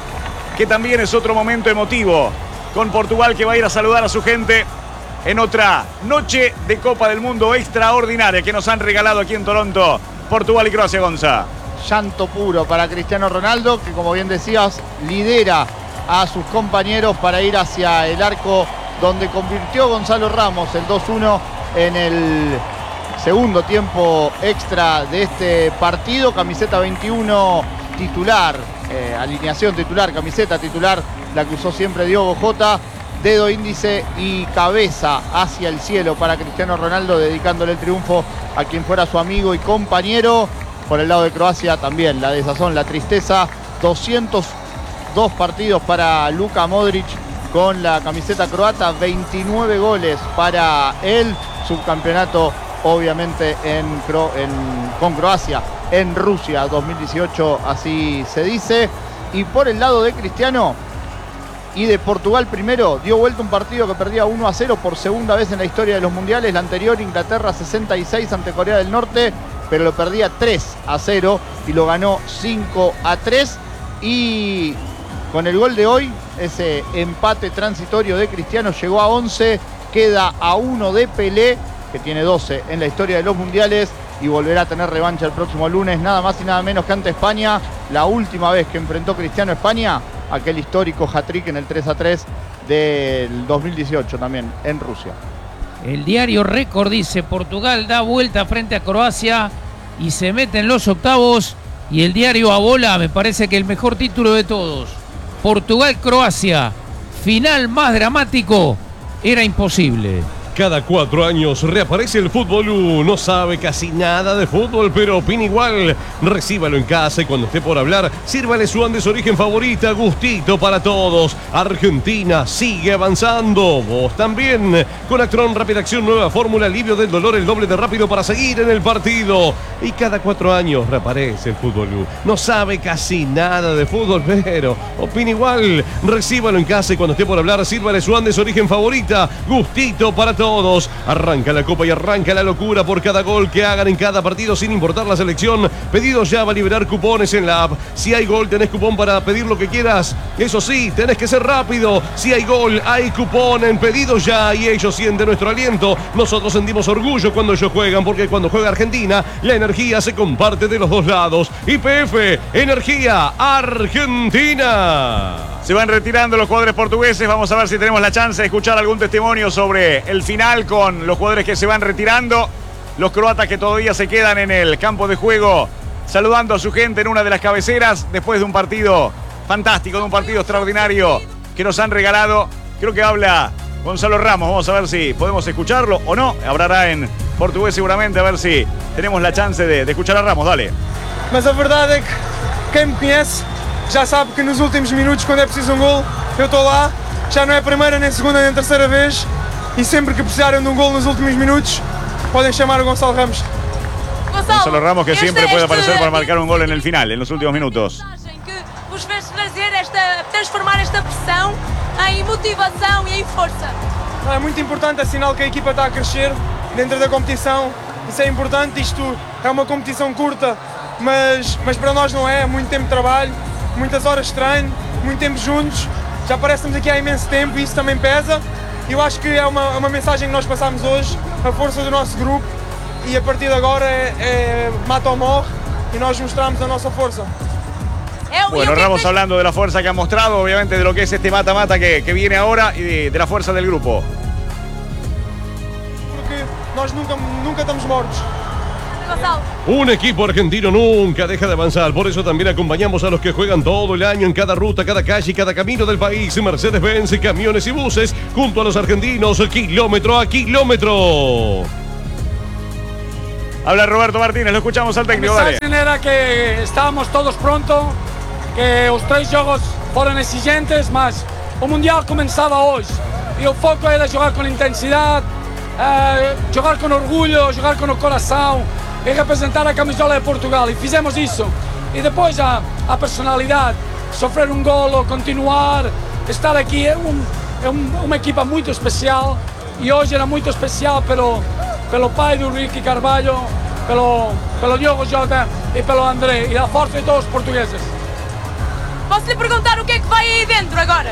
que también es otro momento emotivo, con Portugal que va a ir a saludar a su gente en otra noche de Copa del Mundo extraordinaria que nos han regalado aquí en Toronto, Portugal y Croacia, Gonza. Llanto puro para Cristiano Ronaldo, que como bien decías, lidera a sus compañeros para ir hacia el arco donde convirtió Gonzalo Ramos el dos uno en el segundo tiempo extra de este partido. Camiseta veintiuno titular, eh, alineación titular, camiseta titular, la que usó siempre Diogo Jota. Dedo índice y cabeza hacia el cielo para Cristiano Ronaldo, dedicándole el triunfo a quien fuera su amigo y compañero. Por el lado de Croacia también la desazón, la tristeza. doscientos dos partidos para Luka Modric con la camiseta croata, veintinueve goles para el subcampeonato, obviamente en, en, con Croacia en Rusia dos mil dieciocho, así se dice. Y por el lado de Cristiano y de Portugal primero, dio vuelta un partido que perdía uno a cero por segunda vez en la historia de los mundiales. La anterior, Inglaterra sesenta y seis ante Corea del Norte, pero lo perdía tres a cero y lo ganó cinco a tres. Y con el gol de hoy, ese empate transitorio de Cristiano llegó a once, queda a uno de Pelé, que tiene doce en la historia de los mundiales, y volverá a tener revancha el próximo lunes, nada más y nada menos que ante España. La última vez que enfrentó Cristiano a España, aquel histórico hat-trick en el tres a tres del dos mil dieciocho también en Rusia. El diario Récord dice: Portugal da vuelta frente a Croacia y se mete en los octavos. Y el diario Abola, me parece que el mejor título de todos: Portugal-Croacia, final más dramático, era imposible. Cada cuatro años reaparece el Fútbol U. No sabe casi nada de fútbol, pero opina igual. Recíbalo en casa y cuando esté por hablar, sírvale su Andes Origen favorita, gustito para todos. Argentina sigue avanzando. Vos también. Con Actron Rápida Acción, nueva fórmula, alivio del dolor, el doble de rápido para seguir en el partido. Y cada cuatro años reaparece el Fútbol U. No sabe casi nada de fútbol, pero opina igual. Recíbalo en casa y cuando esté por hablar, sírvale su Andes Origen favorita, gustito para todos. Todos. Arranca la copa y arranca la locura por cada gol que hagan en cada partido sin importar la selección. Pedidos ya, va a liberar cupones en la app. Si hay gol, tenés cupón para pedir lo que quieras. Eso sí, tenés que ser rápido. Si hay gol, hay cupón en Pedidos Ya y ellos sienten nuestro aliento. Nosotros sentimos orgullo cuando ellos juegan, porque cuando juega Argentina, la energía se comparte de los dos lados. Y P F, Energía Argentina. Se van retirando los jugadores portugueses. Vamos a ver si tenemos la chance de escuchar algún testimonio sobre el final con los jugadores que se van retirando. Los croatas que todavía se quedan en el campo de juego saludando a su gente en una de las cabeceras después de un partido fantástico, de un partido extraordinario que nos han regalado. Creo que habla Gonzalo Ramos. Vamos a ver si podemos escucharlo o no. Hablará en portugués seguramente, a ver si tenemos la chance de, de escuchar a Ramos. Dale. Mas a verdade é que quem me conhece já sabe que nos últimos minutos, quando é preciso um gol, eu estou lá. Já não é a primeira, nem a segunda, nem a terceira vez. E sempre que precisarem de um gol nos últimos minutos, podem chamar o Gonçalo Ramos. Gonzalo Ramos, que siempre puede aparecer para marcar un gol en el final, en los últimos minutos. Que vos fez trazer esta, transformar esta pressão em motivação e em força. É muito importante, é sinal que a equipa está a crescer. dentro da competição. Isso é importante, isto é uma competição curta, mas, mas para nós não é, é muito tempo de trabalho, muitas horas de treino, muito tempo juntos, já parece que estamos aqui há imenso tempo e isso também pesa. E eu acho que é uma, uma mensagem que nós passamos hoje, a força do nosso grupo, y a partir de ahora é, é mata o morre y nos mostramos a nuestra fuerza. Bueno, Ramos hablando de la fuerza que ha mostrado, obviamente de lo que es este mata-mata que, que viene ahora y de, de la fuerza del grupo. Porque nós nunca, nunca estamos mortos. Un equipo argentino nunca deja de avanzar, por eso también acompañamos a los que juegan todo el año en cada ruta, cada calle y cada camino del país. Mercedes-Benz, camiones y buses, junto a los argentinos, kilómetro a kilómetro. Habla Roberto Martínez, lo escuchamos al técnico, a dale. Era que estábamos todos pronto, que os tres jogos foram exigentes, mas o Mundial começava hoje e o foco era jogar com intensidade, eh, jogar com orgulho, jogar com o coração e representar a camisola de Portugal, e fizemos isso. E depois a, a personalidade, sofrer um golo, continuar, estar aqui, é, um, é um, uma equipa muito especial e hoje era muito especial pelo, pelo pai do Ricky Carvalho, pelo, pelo Diogo Jota e pelo André e a força de todos os portugueses. Posso lhe perguntar o que é que vai aí dentro agora?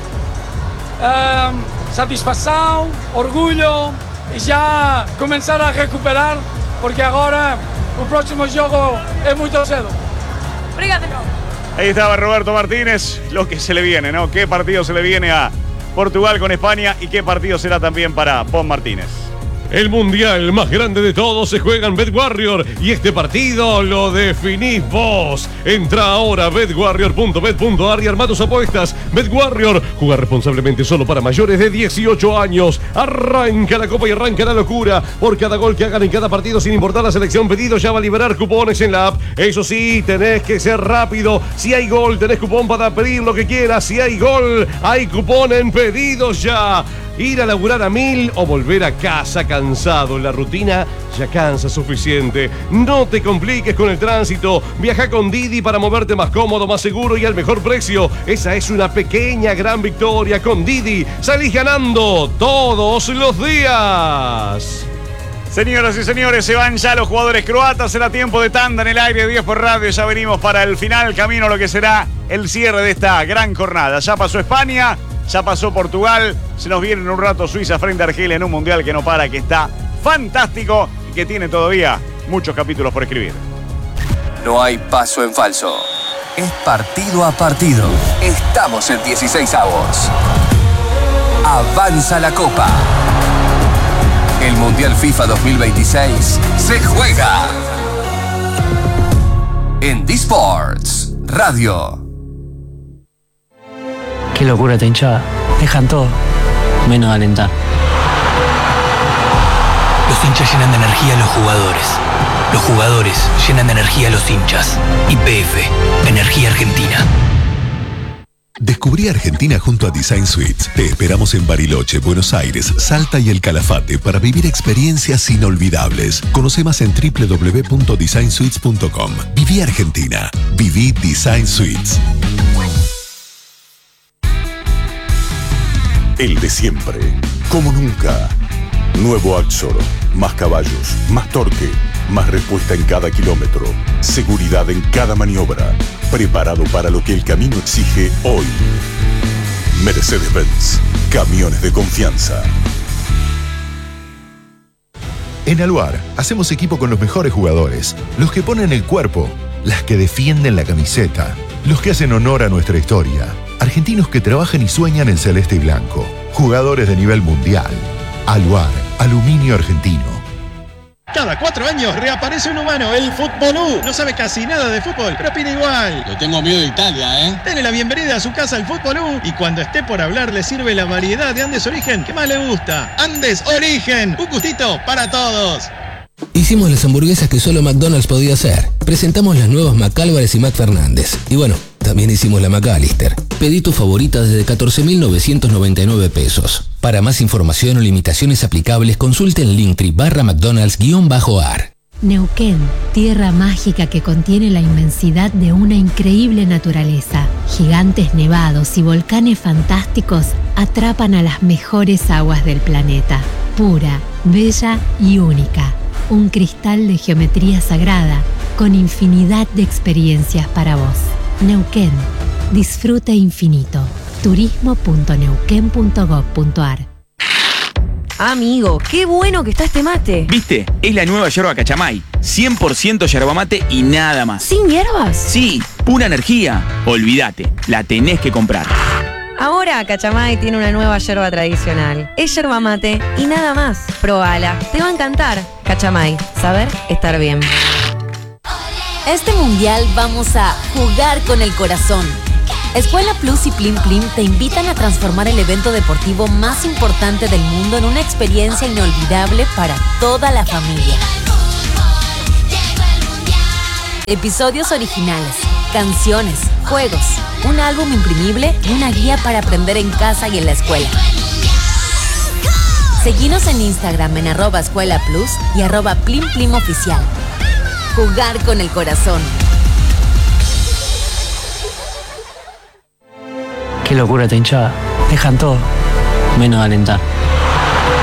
Um, satisfação, orgulho e já começar a recuperar, porque agora o próximo jogo é muito cedo. Obrigada, João. Ahí estaba Roberto Martínez, lo que se le viene, ¿no? ¿Qué partido se le viene a Portugal con España y qué partido será también para Pon Martínez? El mundial más grande de todos se juega en BetWarrior y este partido lo definís vos. Entra ahora a bet warrior punto bet punto a r y arma tus apuestas. BetWarrior, juega responsablemente, solo para mayores de dieciocho años. Arranca la copa y arranca la locura. Por cada gol que hagan en cada partido, sin importar la selección, Pedido ya va a liberar cupones en la app. Eso sí, tenés que ser rápido. Si hay gol, tenés cupón para pedir lo que quieras. Si hay gol, hay cupón en Pedido Ya. Ir a laburar a mil o volver a casa cansado. La rutina ya cansa suficiente. No te compliques con el tránsito. Viaja con Didi para moverte más cómodo, más seguro y al mejor precio. Esa es una pequeña gran victoria. Con Didi salís ganando todos los días. Señoras y señores, se van ya los jugadores croatas. Será tiempo de tanda en el aire. diez por radio. Ya venimos para el final. Camino a lo que será el cierre de esta gran jornada. Ya pasó España. Ya pasó Portugal, se nos viene en un rato Suiza frente a Argelia en un mundial que no para, que está fantástico y que tiene todavía muchos capítulos por escribir. No hay paso en falso. Es partido a partido. Estamos en dieciséis avos. Avanza la Copa. El Mundial FIFA dos mil veintiséis se juega en D-Sports Radio. Qué locura esta hinchada. Dejan todo, menos alentar. Los hinchas llenan de energía a los jugadores. Los jugadores llenan de energía a los hinchas. Y P F, Energía Argentina. Descubrí Argentina junto a Design Suites. Te esperamos en Bariloche, Buenos Aires, Salta y El Calafate para vivir experiencias inolvidables. Conoce más en doble u doble u doble u punto design suites punto com. Viví Argentina. Viví Design Suites. El de siempre, como nunca. Nuevo Axor, más caballos, más torque, más respuesta en cada kilómetro, seguridad en cada maniobra, preparado para lo que el camino exige hoy. Mercedes-Benz, camiones de confianza. En Aluar hacemos equipo con los mejores jugadores, los que ponen el cuerpo, las que defienden la camiseta, los que hacen honor a nuestra historia. Argentinos que trabajan y sueñan en celeste y blanco. Jugadores de nivel mundial. Aluar, aluminio argentino. Cada cuatro años reaparece un humano, el Futbolú. No sabe casi nada de fútbol, pero opina igual. Le tengo miedo de Italia, ¿eh? Dele la bienvenida a su casa al Futbolú y cuando esté por hablar le sirve la variedad de Andes Origen que más le gusta. Andes Origen, un gustito para todos. Hicimos las hamburguesas que solo McDonald's podía hacer. Presentamos las nuevas McAlvarez y McFernández. Y bueno, también hicimos la McAllister. Pedí tu favorita desde catorce mil novecientos noventa y nueve pesos. Para más información o limitaciones aplicables, consulte el Linktree barra McDonald's-ar. Neuquén, tierra mágica que contiene la inmensidad de una increíble naturaleza. Gigantes nevados y volcanes fantásticos atrapan a las mejores aguas del planeta. pura, bella y única. Un cristal de geometría sagrada con infinidad de experiencias para vos. Neuquén. Disfrute infinito. turismo punto neuquén punto gob punto ar. Amigo, qué bueno que está este mate. ¿Viste? Es la nueva yerba Cachamay. cien por ciento yerba mate y nada más. ¿Sin hierbas? Sí, pura energía. Olvídate, la tenés que comprar. Ahora Cachamay tiene una nueva yerba tradicional. Es yerba mate y nada más. Probala, te va a encantar. Cachamay, saber estar bien. Este mundial vamos a jugar con el corazón. Escuela Plus y Plim Plim te invitan a transformar el evento deportivo más importante del mundo en una experiencia inolvidable para toda la familia. Episodios originales, canciones, juegos, un álbum imprimible y una guía para aprender en casa y en la escuela. Seguinos en Instagram en arroba Escuela Plus y arroba Plim Plim Oficial. Jugar con el corazón. Qué locura esta hinchada. Dejan todo, menos alentar.